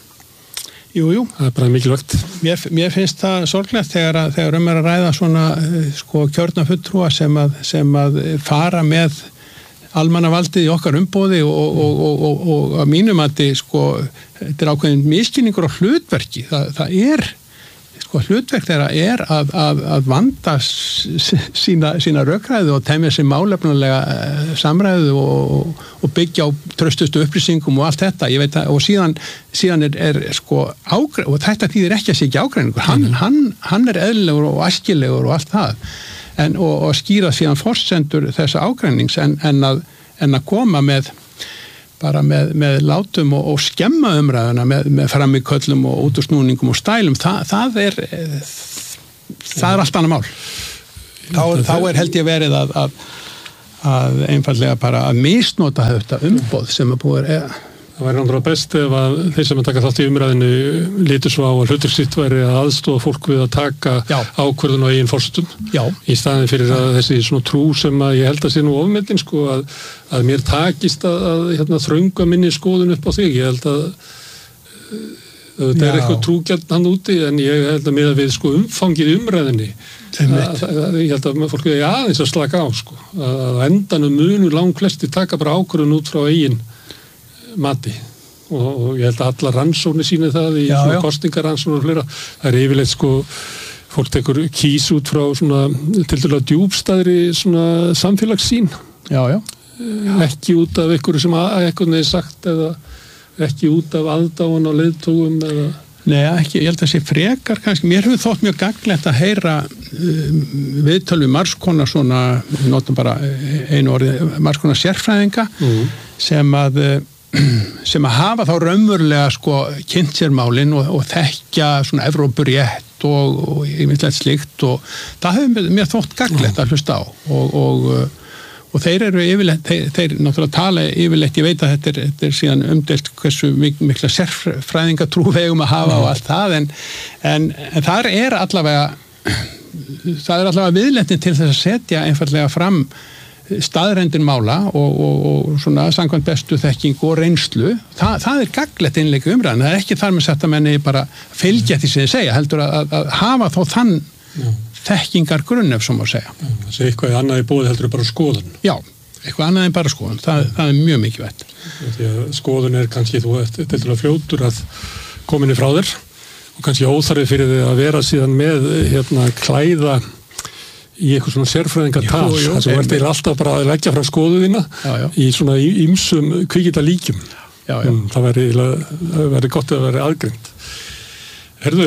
Jú, jú. Það er bara mikilvægt. Mér, mér finnst það sorglegt þegar, að, þegar um er að ræða svona sko, kjörna fulltrúa sem að, sem að fara með almannavaldið í okkar umboði og, og, og, og, og að mínum að þið sko, þetta er ákveðin miskilningur á hlutverki. Það, það er, sko, hlutverk þeirra er að, að, að vanda sína, sína rökræðu og temja sér málefnulega samræðu og, og byggja á traustustu upplýsingum og allt þetta. Ég veit að, og síðan, síðan er, er sko ágrein, og þetta þýðir ekki að sé ekki ágreiningur. Hann, mm. hann, hann er eðlilegur og æskilegur og allt það. En, og, og skýra síðan forsendur þessa ágreinings en, en, að, en að koma með bara með, með látum og, og skemma umræðuna með, með framíköllum og útúrsnúningum og stælum, Þa, það er það er allt annað mál. Þá, þá er held ég verið að, að, að einfallega bara að misnota þetta umboð sem er búið er Það væri náttúrulega best ef að þeir sem að taka þátt í umræðinu lítur svo á að hlutur sitt væri að aðstofa fólk við að taka já. Ákvörðun á eigin forsendum í staðin fyrir að þessi svona trú sem að ég held að sé nú ofmetin sko að, að mér takist að, að hérna, þrönga minni skoðun upp á þig. Ég held að þetta er eitthvað trúgjarn hann úti en ég held að miða við sko umfangið umræðinni að, að, að, ég held að fólk er aðeins að slaka á sko að endanum munu lang flesti taka bara ákvörðun út frá eigin mati og, og ég held að alla rannsóknir síni það í já, svona kosningarannsóknir og fleira. Það er yfirleitt sko fólk tekur kýs út frá svona til dæla djúpstæðri svona samfélagssýn. Já, já. Ekki út af einhverju sem eitthvað er sagt eða ekki út af aðdáun á leiðtogum eða Nei, ekki, ég held að sé frekar kannski, mér hefur þótt mjög gagnlegt að heyra um, viðtölu margskonar svona, notum bara einu orði, margskonar sérfræðinga mm. sem að sem að hafa þá raunverulega sko kynnt sér málin og, og þekkja svona Evrópurétt og, og yfirleitt slíkt og það hefur mér þótt gagnlegt að hlusta á og, og, og þeir eru yfirleitt, þeir, þeir náttúrulega tala yfirleitt, ég veit að þetta er, þetta er síðan umdelt hversu mik mikla sérfræðingatrú við eigum að hafa og allt það en, en, en þar er allavega það er allavega viðleitni til þess að setja einfallega fram staðrendin mála og, og, og svona samkvæmt bestu þekkingu og reynslu Þa, það er gagnlegt innleik umræðan það er ekki þar með sett að menni bara fylgja því sem þið segja, heldur að, að, að hafa þó þann Já. Þekkingar grunn ef svo má segja. Það sé eitthvað annað í bóði heldur bara skoðun. Já, eitthvað annað en bara skoðun, það, það er mjög mikilvægt. Því að skoðun er kannski þú til dæla fljótur að kominni frá þér og kannski óþarfi fyrir þig að vera síðan með hérna klæða í eitthvað svona sérfræðingatal þess að þú ert eða alltaf bara að leggja frá skoðuðina já, já. Í svona ýmsum kvikita líkjum já, já. Mm, það væri, það væri gott að vera aðgreind. Herðu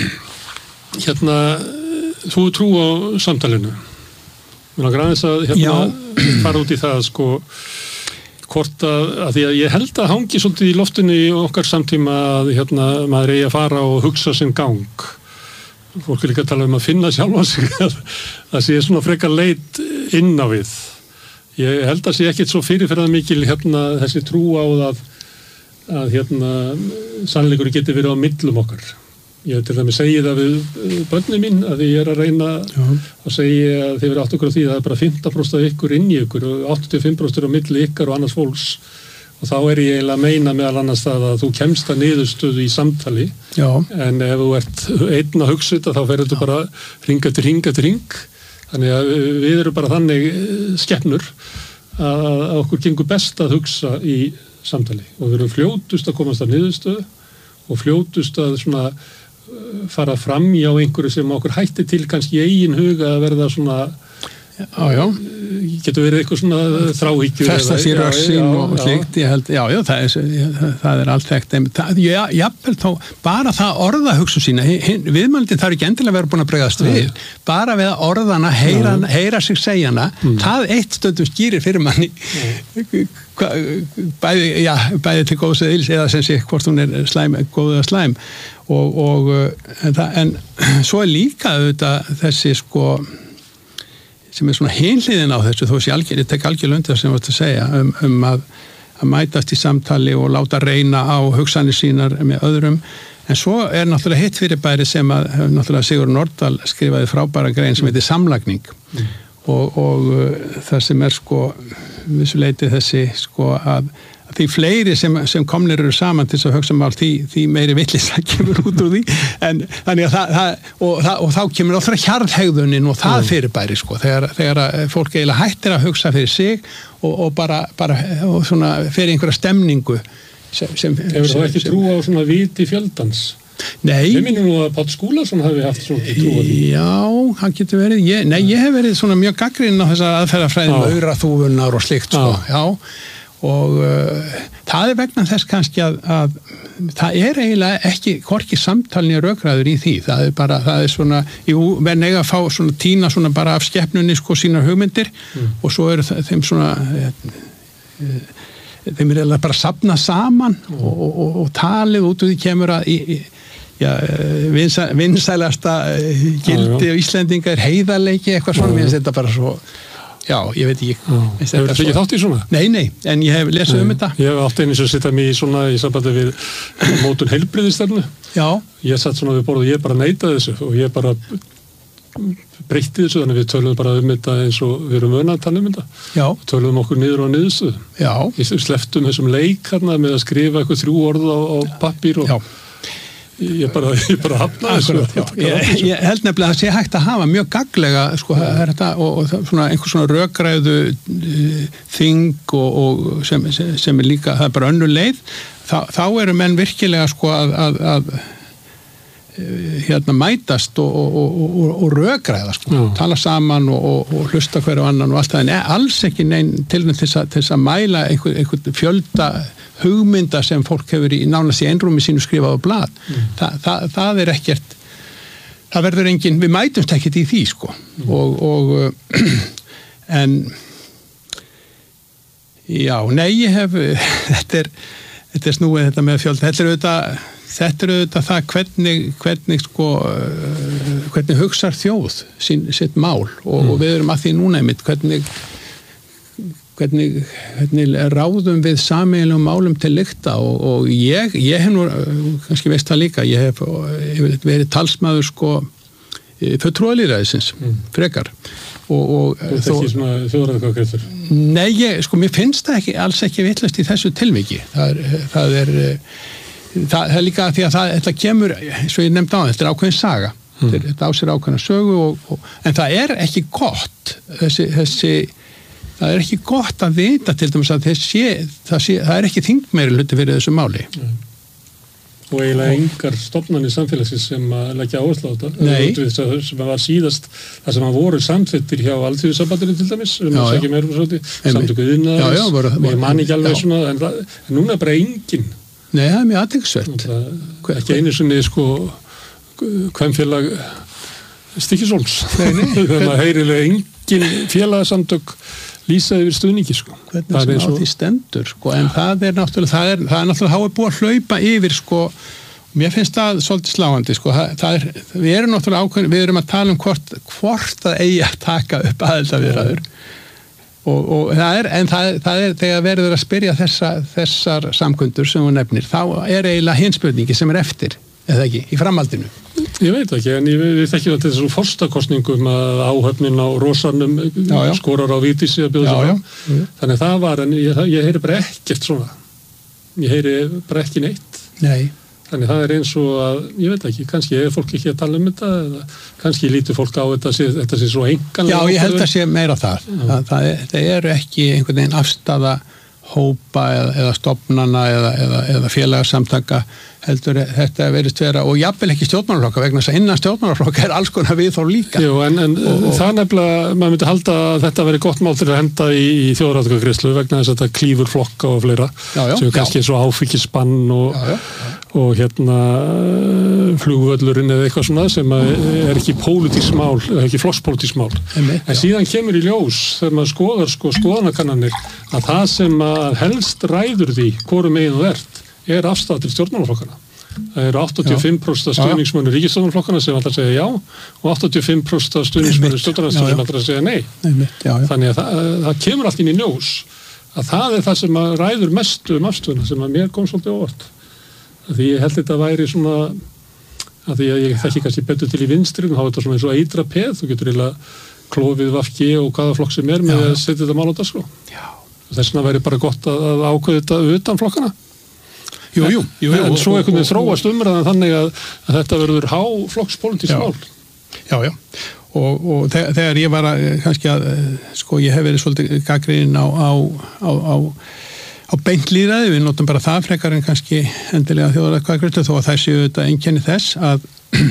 hérna þú trú á samtalinu mér langar aðeins að hérna fara út í það sko hvort að, að því að ég held að hangi svolítið í loftinu í okkar samtíma að hérna maður eigi að fara og hugsa sinn gang fólk er líka að tala um að finna sjálfa sig að það sé svona frekar leit inn á við. Ég held að sé ekkit svo fyrirferðað mikil hérna þessi trú á að, að hérna sannleikur geti verið á millum okkar. Ég til dæmis segi það við börnin mín að ég er að reyna Já. að segja að þið verið átt okkur á því að það er bara fimmtán prósent af ykkur inn í ykkur og áttatíu og fimm prósent á milli ykkar og annars fólks og þá er ég eiginlega að meina meðal annars það að þú kemst að niðurstöðu í samtali Já. En ef þú ert einn að hugsa þetta þá ferður þú bara hring eftir hring eftir hring þannig að við erum bara þannig skepnur að, að okkur gengur best að hugsa í samtali og við erum fljótust að komast að niðurstöðu og fljótust að svona fara fram í á einhverju sem okkur hætti til kannski í eigin huga að verða svona já, já. getur verið eitthvað svona þráhyggjur festa sér össin og slíkt ég held, já, já, það er, það er allt þekkt það, já, jafnvel þá bara það orða hugsun sína viðmældin þarf ekki endilega að vera búin að bregðast við bara við að orðana heyra, heyra sig segjana, mm. það eitt stundum skýrir fyrir manni bæði, já, bæði til góðs eða ills eða sem sé hvort hún er slæm, góð eða slæm og, og en, það, en svo er líka auðvitað þessi sko sem er svona hinliðin á þessu þó sé algjör, ég tek algjör undir það sem ég vart að segja um, um að, að mætast í samtali og láta reyna á hugsanir sínar með öðrum en svo er náttúrulega hitt fyrirbæri sem að náttúrulega Sigur Nordal skrifaði frábæra grein sem heitir samlagning mm. og, og uh, það sem er sko vissuleiti þessi sko að að því fleiri sem, sem komnir eru saman til þess að hugsa mál því, því meiri villis það kemur út úr því en þannig að það, það, og, það og þá kemur áþra hjarðhegðunin og það fyrirbæri sko þegar, þegar fólk eiginlega hættir að hugsa fyrir sig og, og bara, bara og svona fyrir einhverja stemningu sem, sem Hefur það ekki trú á svona viti fjöldans? Nei. Ég minnum nú að Páll Skúlason hafi haft svona trú á því. Já, hann getur verið ég, nei, ég hef verið svona mjög gagnrýninn á þessa aðferðafræðin með auraþúfunar og slíkt sko, já og uh, það er vegna þess kannski að, að það er eiginlega ekki hvorki samtalni og rökræður í því það er bara, það er svona jú, menn eiga að fá svona tína svona bara af skepnunni sko sínar hugmyndir mm. og svo eru þeim svona e, þeim er eiginlega bara safna saman mm. og, og, og talið út úr því kemur að í, í, já, vinsæ, vinsælasta gildi og Íslendinga er heiðarleiki eitthvað svona, mér finnst þetta bara svo Já, ég veit ekki. Hefur þetta ekki þátt í svona? Nei, nei, en ég hef lesið um þetta. Ég hef átt einu sem sitta mér í svona í sambandi við mótun heilbrigðisstefnu. Já. Ég satt svona við borð og ég bara neitaði þessu og ég bara breytti þessu þannig við töluðum bara um þetta eins og við erum vöna að tala um þetta. Já. Töluðum okkur niður á niðurstöðu. Já. Við sleftum þessum leik hérna með að skrifa eitthvað þrjú orð á, á pappír og Já. Ég bara, ég bara hafna þessu. Ég, ég held nefnilega að það sé hægt að hafa mjög gagnlega sko, þetta, og, og svona, einhver svona rökræðu uh, þing og, og sem, sem er líka, það er bara önnur leið, þá, þá eru menn virkilega sko, að, að, að hérna mætast og, og, og, og rökræða sko, tala saman og, og hlusta hverju annan og allt það, en alls ekki neinn tilnætt til þess að mæla einhver, einhver fjölda hugmynda sem fólk hefur í nánast í einrúmi sínu skrifað á blað mm. Þa, það, það er ekkert það verður engin, við mætumst ekkert í því sko mm. og, og en já, nei ég hef þetta er, þetta er snúið þetta með fjölda, þetta er auðvitað þetta er auðvitað það hvernig hvernig sko hvernig hugsar þjóð sín, sitt mál og, mm. og við erum að því núna einmitt hvernig Hvernig, hvernig ráðum við sameiginlegum málum til lykta og, og ég, ég hef nú, kannski veist það líka, ég hef, hef verið talsmaður sko fulltrúalýðræðisins, mm. frekar. Og, og Þú ert ekki svona þjóðræðakvæðkvæður? Nei, ég, sko, mér finnst það ekki, alls ekki vitlaust í þessu tilviki. Það er, það er, það, það er líka því að það, þetta kemur, svo ég nefndi á þetta, þetta er ákveðin saga. Mm. Þetta á sér ákveðina sögu, og, og, en það er ekki gott, þessi, þessi það er ekki gott að vita til dæmis að sé, það, sé, það er ekki þingmeiri hluti fyrir þessu máli. Nei. Og eiginlega engar stofnanir samfélagsins sem að leggja áherslu á þetta. Nei. Sem var síðast, það sem að voru samþyttir hjá Alþýðusambandinu til dæmis, um að segja meira svo samtöku iðnaðar, ég man ekki alveg svona, en, það, en núna er bara engin. Nei, það er mjög athyglisvert. Ekki einu sinni, sko, kvenfélag Stykkishólms. Þannig að heyrilega engin félagasamtök lýsa yfir stuðningi sko. Hvernig sem á því stendur sko, en það er náttúrulega, það er, það er náttúrulega þá er búið að hlaupa yfir sko, mér finnst það svolítið sláandi sko, það, það er, við erum náttúrulega ákveðin, við erum að tala um hvort, hvort að eigi að taka upp aðildarviðræður og, og það er, en það, það er þegar verður að spyrja þessa, þessar samkundur sem hún nefnir, þá er eiginlega hin spurningi sem er eftir, eða ekki, í framhaldinu? Ég veit ekki, en ég, við þekkjum þetta þessum forstakostningum að áhöfnin á Rósanum já, já. skorar á Vigdísi að bjóða sér fram. Þannig það var, en ég, ég heyri bara ekkert svona. Ég heyri bara ekki neitt. Nei. Þannig það er eins og að, ég veit ekki, kannski er fólk ekki að tala um þetta, eða kannski lítur fólk á þetta, þetta sé svo enganlega. Já, ég held að sé meira þar. Það, það, er, það eru ekki einhvern veginn afstafa hópa eða, eða stofnana eða, eða, eða félagarsamtaka heldur þetta verið vera og jafnvel ekki stjórnmálaflokka vegna þess að innan stjórnmálaflokka er alls konar við þá líka. Jú, en, en og, og, það nefnilega, maður myndi halda að þetta veri gott mál til að henda í, í þjóðaratkvæðagreiðslu vegna þess að þetta klífur flokka og fleira já, já, sem er kannski já. Svo áfengisbann og, já, já. og hérna flugvöllurinn eða eitthvað svona sem er ekki pólitískt mál, ekki flokkspólitískt mál. En síðan kemur í ljós þegar maður skoðar sko, skoðanakannanir að það sem að helst ræður því hvorum megin þú ert er afstæða til stjórnmálaflokkana. Það eru áttatíu og fimm prósent stuðningsmönnum ríkisstjórnarflokkana sem ætlar að segja já og áttatíu og fimm prósent stuðningsmönnum stjórnarandstöðu sem ætlar að segja nei. Einmitt, já, já. Þannig að það, það kemur allt inn í ljós að það er það sem að ræður mestu um afstöðuna sem að mér kom svolítið óvart. Því ég held þetta væri svona að því að ég þekki kannski betur til í vinstrinu, þá er þetta svona eins og eitra peð, þú getur eiginlega klofið V G og hvaða flokk sem er með já, að setja þetta mál á dagskrá. Þess vegna væri bara gott að, að ákveða þetta utan flokkana. Jú, jú, jú, jú, en svo einhvern veginn þróast umræðan þannig að, að þetta verður háflokkspólitískt mál. Já, já, og, og þegar ég var að, kannski að, sko, ég hef verið svolítið gagnrýninn á, á, á, á, á beintlýðræði, við notum bara það frekar en kannski endilega þjóðaratkvæðagreiðslu þó að það séu þetta einkenni þess að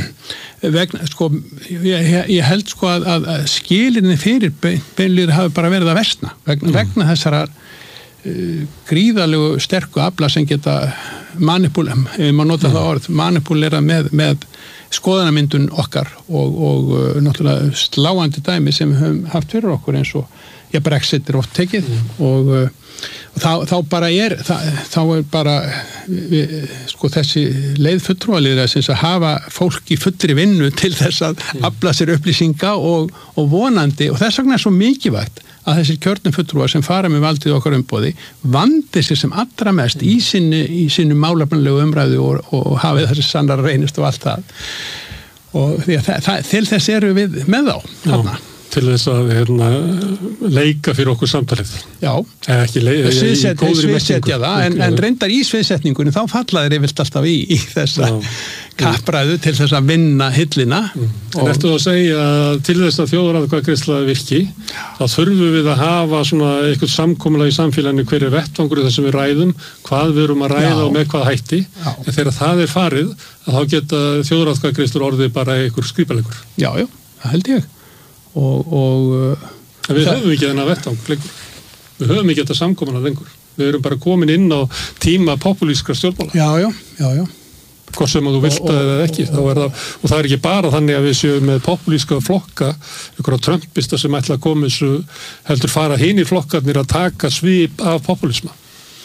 vegna, sko, ég, ég held sko að, að, að skilinni fyrir beintlýðræði hafi bara verið að versna vegna, mm. vegna þessarar gríðalegu sterku afla sem geta manipúla, ef maður nota það orð manipúlera með, með skoðanamyndun okkar og, og uh, náttúrulega sláandi dæmi sem við höfum haft fyrir okkur eins og ja, Brexit er oft tekið mm. og, uh, og þá, þá bara er það, þá er bara við, sko þessi leið fulltrúalýðræðis sem að hafa fólk í fullri vinnu til þess að mm. afla sér upplýsinga og, og vonandi og þess vegna er svo mikilvægt að þessir kjörnum fulltrúar sem fara með valdið okkar umboði vandi sér sem allra mest í sinni, í sinni málefnilegu umræðu og, og, og hafið þessi sannar reynist og allt það og því að það, það, til þess eru við með þá þarna. Til þess að hérna, leika fyrir okkur samtalið. Já, ekki leika, Sviðset, sviðsetja það, en, en reyndar í sviðsetningunni þá fallaðir yfirlt alltaf í, í þessa kappræðu til þess að vinna hillina. Mm. En eftir að segja til þess að þjóðaratkvæðagreiðsla virki, þá þurfum við að hafa svona eitthvað samkomulag í samfélaginu hver er vettvangur þess að við ræðum, hvað við erum að ræða Já. Og með hvað hætti, Já. En þegar það er farið, að þá geta þjóðaratkvæðagreiðslur orðið bara einhver skrýpalegur. Já, já, það held ég. Og, og en við höfum ekki þennan vettvang lengur við höfum ekki þetta samkomulag lengur við erum bara komin inn á tíma populískra stjórnmála já, já, já, já. Hvað sem að þú vilt að eða ekki og, og, það, og það er ekki bara þannig að við séum með populíska flokka einhverja trumpista sem ætla að koma þessu heldur fara hinn í flokkarnir að taka svip af populisma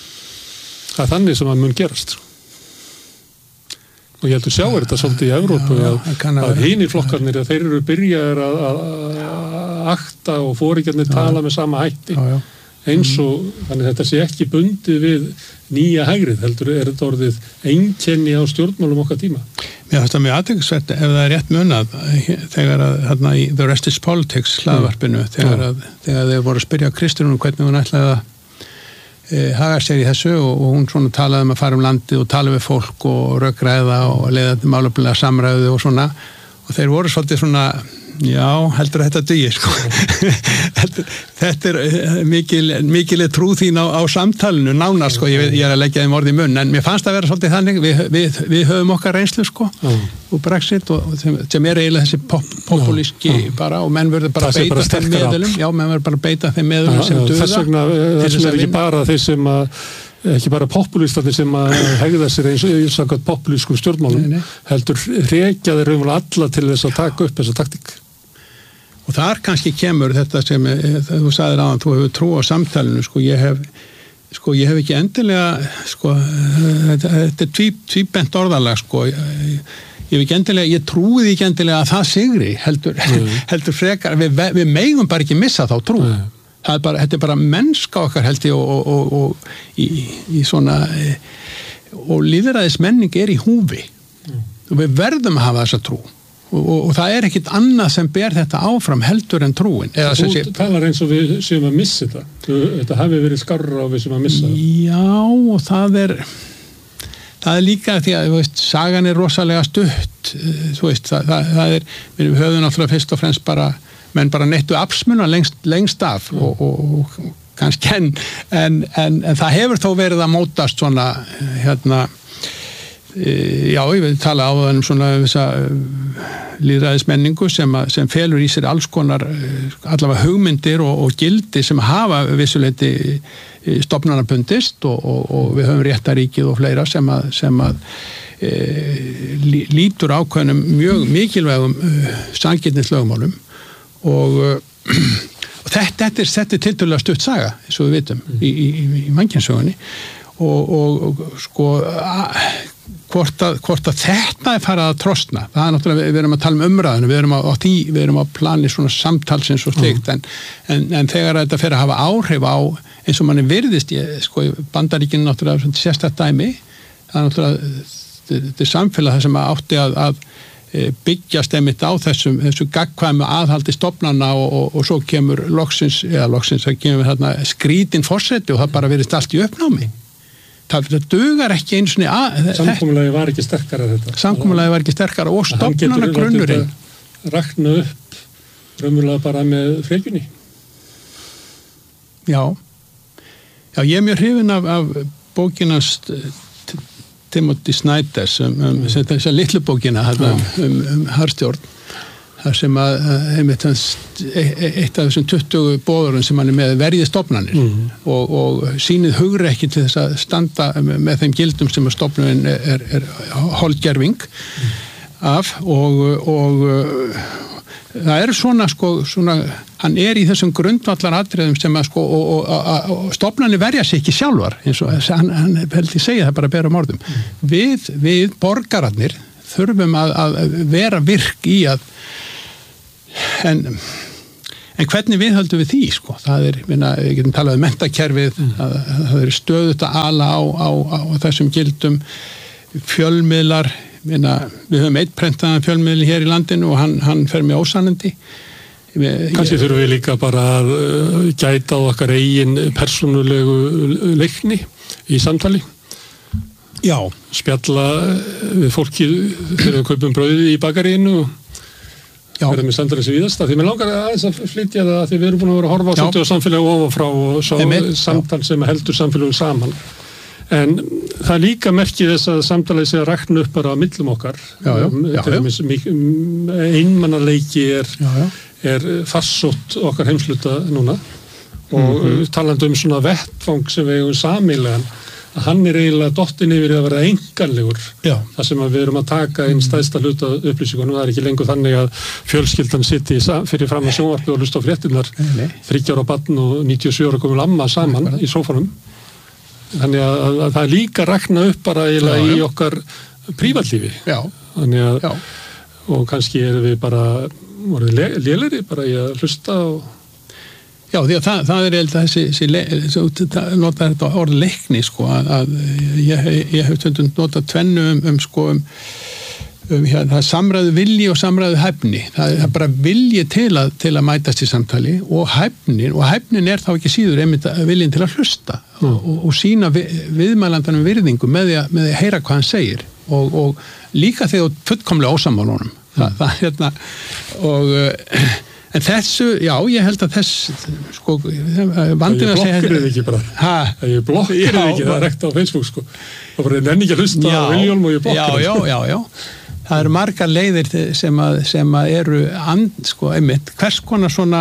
það er þannig sem að mun gerast og ég heldur sjá er þetta svolítið í Evrópu já, að, að hinir flokkarnir að þeir eru byrjaðir að, að akta og fóringjarnir tala með sama hætti já, já. Eins og þannig að þetta sé ekki bundið við nýja hægrið heldur er þetta orðið einkenni á stjórnmálum okkar tíma. Mér finnst það mjög athyglisvert ef það er rétt munað þegar að hérna í The Rest is Politics hlaðvarpinu mm. þegar, að, þegar þeir voru að spyrja Kristrúnu hvernig hún ætlaði að haga sér í þessu og, og hún svona talaði um að fara um landið og tala við fólk og rökræða og leiða til málefnilega samræðu og svona og þeir voru svolítið svona já, heldur að þetta dugir sko þetta, þetta er mikil, mikil trú þín á, á samtalinu nánast sko, ég, ég er að leggja þeim orð í munn en mér fannst það að vera svolítið þannig við, við, við höfum okkar reynslu sko mm. og Brexit og sem, sem er eiginlega þessi pop, populíski mm. bara og menn verður bara að beita bara þeim meðlum já, menn verður bara að beita þeim meðlum sem duða þess vegna, þess vegna er ekki bara þeir sem að ekki bara populístarnir sem að hegða sér eins og einstaklega populískum stjórnmálum nei, nei. Heldur rekja þeir raunverulega alla til þess að taka upp þessa taktík og þar kannski kemur þetta sem þú sagðir áðan, þú hefur trú á samtalenu sko ég hef, sko, ég hef ekki endilega sko, þetta, þetta er tví, tvíbent orðalag sko ég, ég hef ekki endilega, ég trúið ekki endilega að það sigri heldur, mm. heldur frekar við, við megum bara ekki missa þá trú mm. það er bara, þetta er bara mennska okkar held ég og, og, og, og í, í svona og lýðræðismenning er í húfi mm. og við verðum að hafa þessa trú og, og, og það er ekkit annað sem ber þetta áfram heldur en trúin. Eða Þú sé, talar eins og við séum að missa þetta. Þetta hafi verið skárra og við séum að missa það. Já, og það er það er líka því að, þú veist, sagan er rosalega stutt, þú veist, það, það, það er, við höfum náttúrulega fyrst og fremst bara, menn bara neittu absmuna lengst, lengst af mm. og, og, og kannski en, en, en, en það hefur þó verið að mótast svona, hérna, já, ég vil tala á það um svona þessa lýðræðismenningu sem, að, sem felur í sér alls konar allavega hugmyndir og, og gildi sem hafa vissuleiti stofnanabundist og, og, og við höfum réttaríkið og fleira sem að, sem að e, lítur ákveðnum mjög mikilvægum uh, sanngirnislögmálum og, uh, og þetta, þetta er, þetta er tiltölulega stutt saga, eins og við vitum, mm. í, í, í mannkynssögunni og, og, og sko að Hvort að, hvort að þetta er farið að trosna, það er náttúrulega, við erum að tala um umræðinu, við erum að, á því, við erum að plani svona samtalsins og slikt, mm. en, en, en þegar þetta fer að hafa áhrif á, eins og manni virðist, ég, sko, Bandaríkinn náttúrulega sérstætt dæmi, það er náttúrulega, þetta er samfélag það sem átti að, að byggjast einmitt á þessum, þessu gagnkvæmu aðhaldi stofnana og, og, og svo kemur loksins, eða loksins, það kemur þarna skrítin forseti og það bara virðist allt í uppnámi. Það, það dugar ekki eins og að... Samkomulagi var ekki sterkara þetta. Samkomulagi var ekki sterkara og stofnana grunnurinn. Rakna upp raunverulega bara með frekjunni. Já. Já, ég er mjög hrifin af, af bókinans Timothy Snyders, um, um, mm. þessa litlu bókina um, um, um harðstjórn. Það sem að, einmitt hans, eitt af þessum tuttugu boðurum sem hann er með verið stofnanir mm. og, og sýnið hugrekki til þess að standa með þeim gildum sem að stofnunin er, er, er holdgerving mm. af og, og það er svona, sko, svona, hann er í þessum grundvallar atriðum sem að, sko, og, og, og, og stofnanir verja sig ekki sjálfar, eins og hann, hann veldi segja það bara að bera um orðum. Mm. Við, við borgararnir þurfum að, að vera virk í að En, en hvernig við höldum við því, sko? Það er, minna, við getum talað um menntakerfið, mm. að, að það er stöðut að ala á, á, á þessum gildum, fjölmiðlar, minna, við höfum eitt prentaðan fjölmiðl hér í landinu og hann, hann fer með ósannindi. Kannski þurfum við líka bara að gæta á okkar eigin persónulegu leikni í samtali. Já. Spjalla við fólki þegar við kaupum brauðið í bakaríinu og verðum við samtalið sem víðast því mér langar aðeins að flytja það því við erum búin að vera að horfa á svolítið á samfélagi ofan frá og svo Einmitt, samtal sem heldur samfélagum saman en það er líka merkið þess að samtalið sé að rakna upp bara á millum okkar já, já, já, já. Einmannaleiki er, er farsótt okkar heimsluta núna og mm-hmm. talandi um svona vettfang sem við eigum sameiginlegan að hann er eiginlega dottin yfir að vera einkanlegur þar sem við erum að taka inn stæðsta hluta upplýsingunum, það er ekki lengur þannig að fjölskyldan sitti fyrir fram að sjónvarpi og hlusta á fréttinnar þriggja ára barn og níutíu og sjö ára komið lamma saman í sófanum þannig að, að, að það er líka rakna upp bara eiginlega já, í okkar prívatlífi þannig að já. Og kannski erum við bara orðið lélegri bara í að hlusta og Já, því að það, það er eða þessi, þessi nota þetta orð leikni, sko, að, að ég, ég hef tvöndum nota tvennu um, um sko, um, um hér, það er samræðu vilji og samræðu hæfni. Það er bara vilji til að, til að mætast í samtali og hæfnin, og hæfnin er þá ekki síður einmitt viljin til að hlusta mm. og, og, og sína við, viðmælandanum virðingu með því að, með því að heyra hvað hann segir og, og líka þegar fullkomlega ósamálunum. Mm. Það, það, hérna, og en þessu, já, ég held að þess sko, vandina að segja... Ég blokkir þið ekki bara. Hæ? Ég blokkir þið ekki, það er rekt á Facebook, sko. Það bara nenni ekki að hlusta á Viljólm og ég blokkir þið. Já, já, já, já. Það eru margar leiðir sem að, sem að eru and, sko, einmitt, hvers konar svona,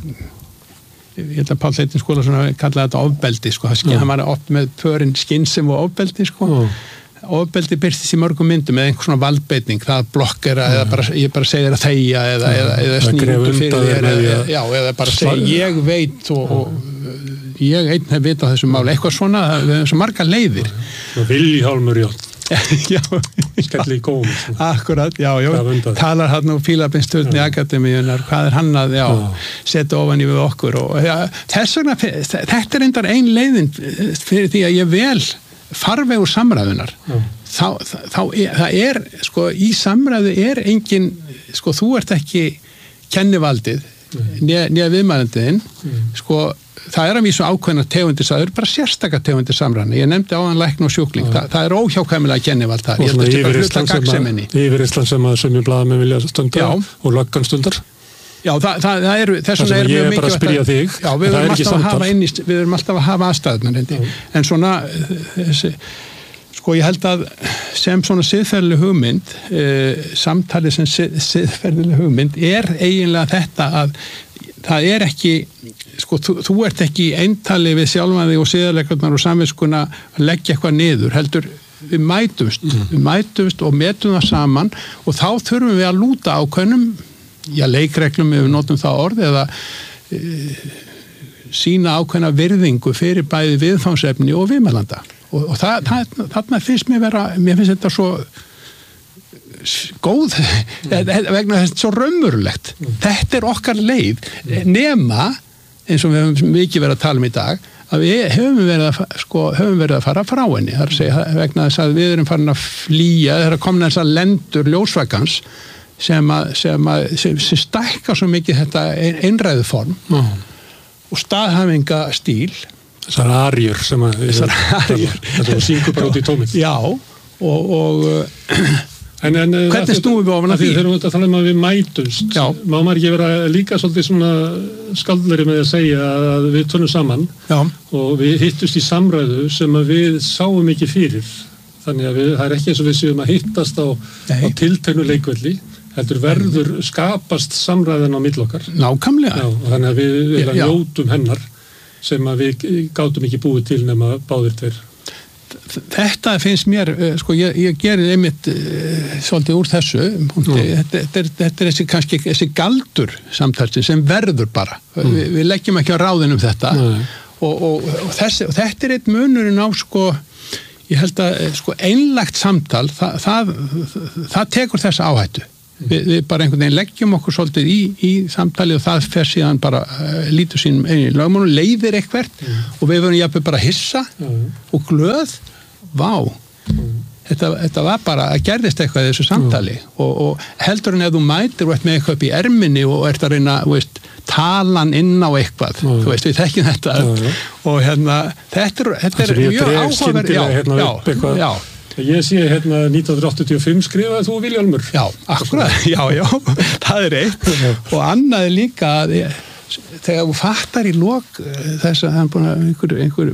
ég held að Páll Leitin skóla svona kallaði þetta ofbeldi, sko, það skinn, hann var oft með pörin skynsem og ofbeldi, sko. Já. Ofbeldi byrstist í mörgum myndum með einhvers svona valdbeitning, það blokkera ja. eða bara, ég bara segir að þegja eða, ja. eða, eða snýndu fyrir þér eða, já, eða bara segja ég veit og, og ég einn hef vit á þessu máli, eitthvað svona, við hefum svo marga leiðir. Viljálmur Jón. Já. Skelli í góm. Akkurat, já, já, talar hann og Fílabeinsturni Akademíunar, hvað er hann að, já, já. setja ofan í við okkur og ja, þess vegna, þetta er endar ein leiðin fyrir því að ég vel farvegur samræðunar þá, þá er, það er sko í samræðu er engin sko þú ert ekki kennivaldið nýja viðmælandiðinn mm. sko það er að vísu ákveðna tegundir það eru bara sérstakar tegundir samræðna ég nefndi áðan lækn og sjúkling Þa, það er óhjákvæmilega kennivald það ég held að þetta hluta gagnseminni yfir Ísland sem að sömjum blaðamenn vilja stunda og löggan stundar já það, það, það eru þess vegna er mjög mikið að já við erum alltaf að hafa inn í við erum alltaf að hafa aðstæðunar en svona þessi sko ég held að sem svona siðferðileg hugmynd e, samtali sem sið, siðferðileg hugmynd er eiginlega þetta að það er ekki sko þú, þú ert ekki í eintali við sjálfan þig og siðarleikurnar og samviskuna að leggja eitthvað niður heldur við mætumst mm. við mætumst og metum það saman og þá þurfum við að lúta ákveðnum já leikreglum ef við notum það orð eða e, sína ákveðna virðingu fyrir bæði viðfangsefni og viðmælanda og, og það, það, þarna finnst mér vera mér finnst þetta svo góð mm. vegna þess svo raunverulegt mm. þetta er okkar leið nema eins og við höfum mikið verið að tala um í dag að við höfum verið að, sko, höfum verið að fara frá henni þar að segja vegna þess að við erum farin að flýja þegar að komna þess að lendur ljósvækans sem að sem, að, sem, sem stækka svo mikið þetta einræðuform mm. og staðhæfinga stíl þessar arjur sem að þessar arjur þetta var syngur bara út í tómið já og, og En, en, hvernig snúum við ofan að því? Þegar við erum að tala um að við mætumst Já. Má maður ekki vera líka svolítið svona skaldleri með að segja að við tölum saman Já. og við hittust í samræðu sem að við sáum ekki fyrir þannig að við, það er ekki eins og við séum að hittast á, á tilteknu leikvelli heldur verður skapast samræðan á milli okkar Nákvæmlega Já, og þannig að við, við njótum hennar sem að við gátum ekki búið til nema báðir tveir Þetta finnst mér, sko, ég, ég gerir einmitt uh, svolítið úr þessu punkti, þetta, þetta, er, þetta er þessi kannski þessi galdur samtalsins sem verður bara, mm. Vi, við leggjum ekki á ráðin um þetta og, og, og, þessi, og þetta er eitt munurinn á sko, ég held að sko einlægt samtal, það, það, það, það tekur þessa áhættu mm. Vi, við bara einhvern veginn leggjum okkur svolítið í, í samtali og það fer síðan bara uh, lítur sínum einu lögmálum, leiðir eitthvert mm. og við verðum jafnvel bara hissa mm. og glöð, vá mm. þetta, þetta var bara að gerðist eitthvað í þessu samtali mm. og, og heldur en ef þú mætir og ert með eitthvað upp í erminni og ert að reyna, þú veist, talan inn á eitthvað, mm. þú veist, við þekkjum þetta mm. og hérna, þetta er, þetta er mjög áhugaverð já, hérna já, já Ég sé hérna nítján hundruð áttatíu og fimm skrifaði þú Vilhjálmur. Já, akkurat, já, já, það er eitt. Og annað er líka að þegar þú fattar í lok þess að hann búin að einhver, einhver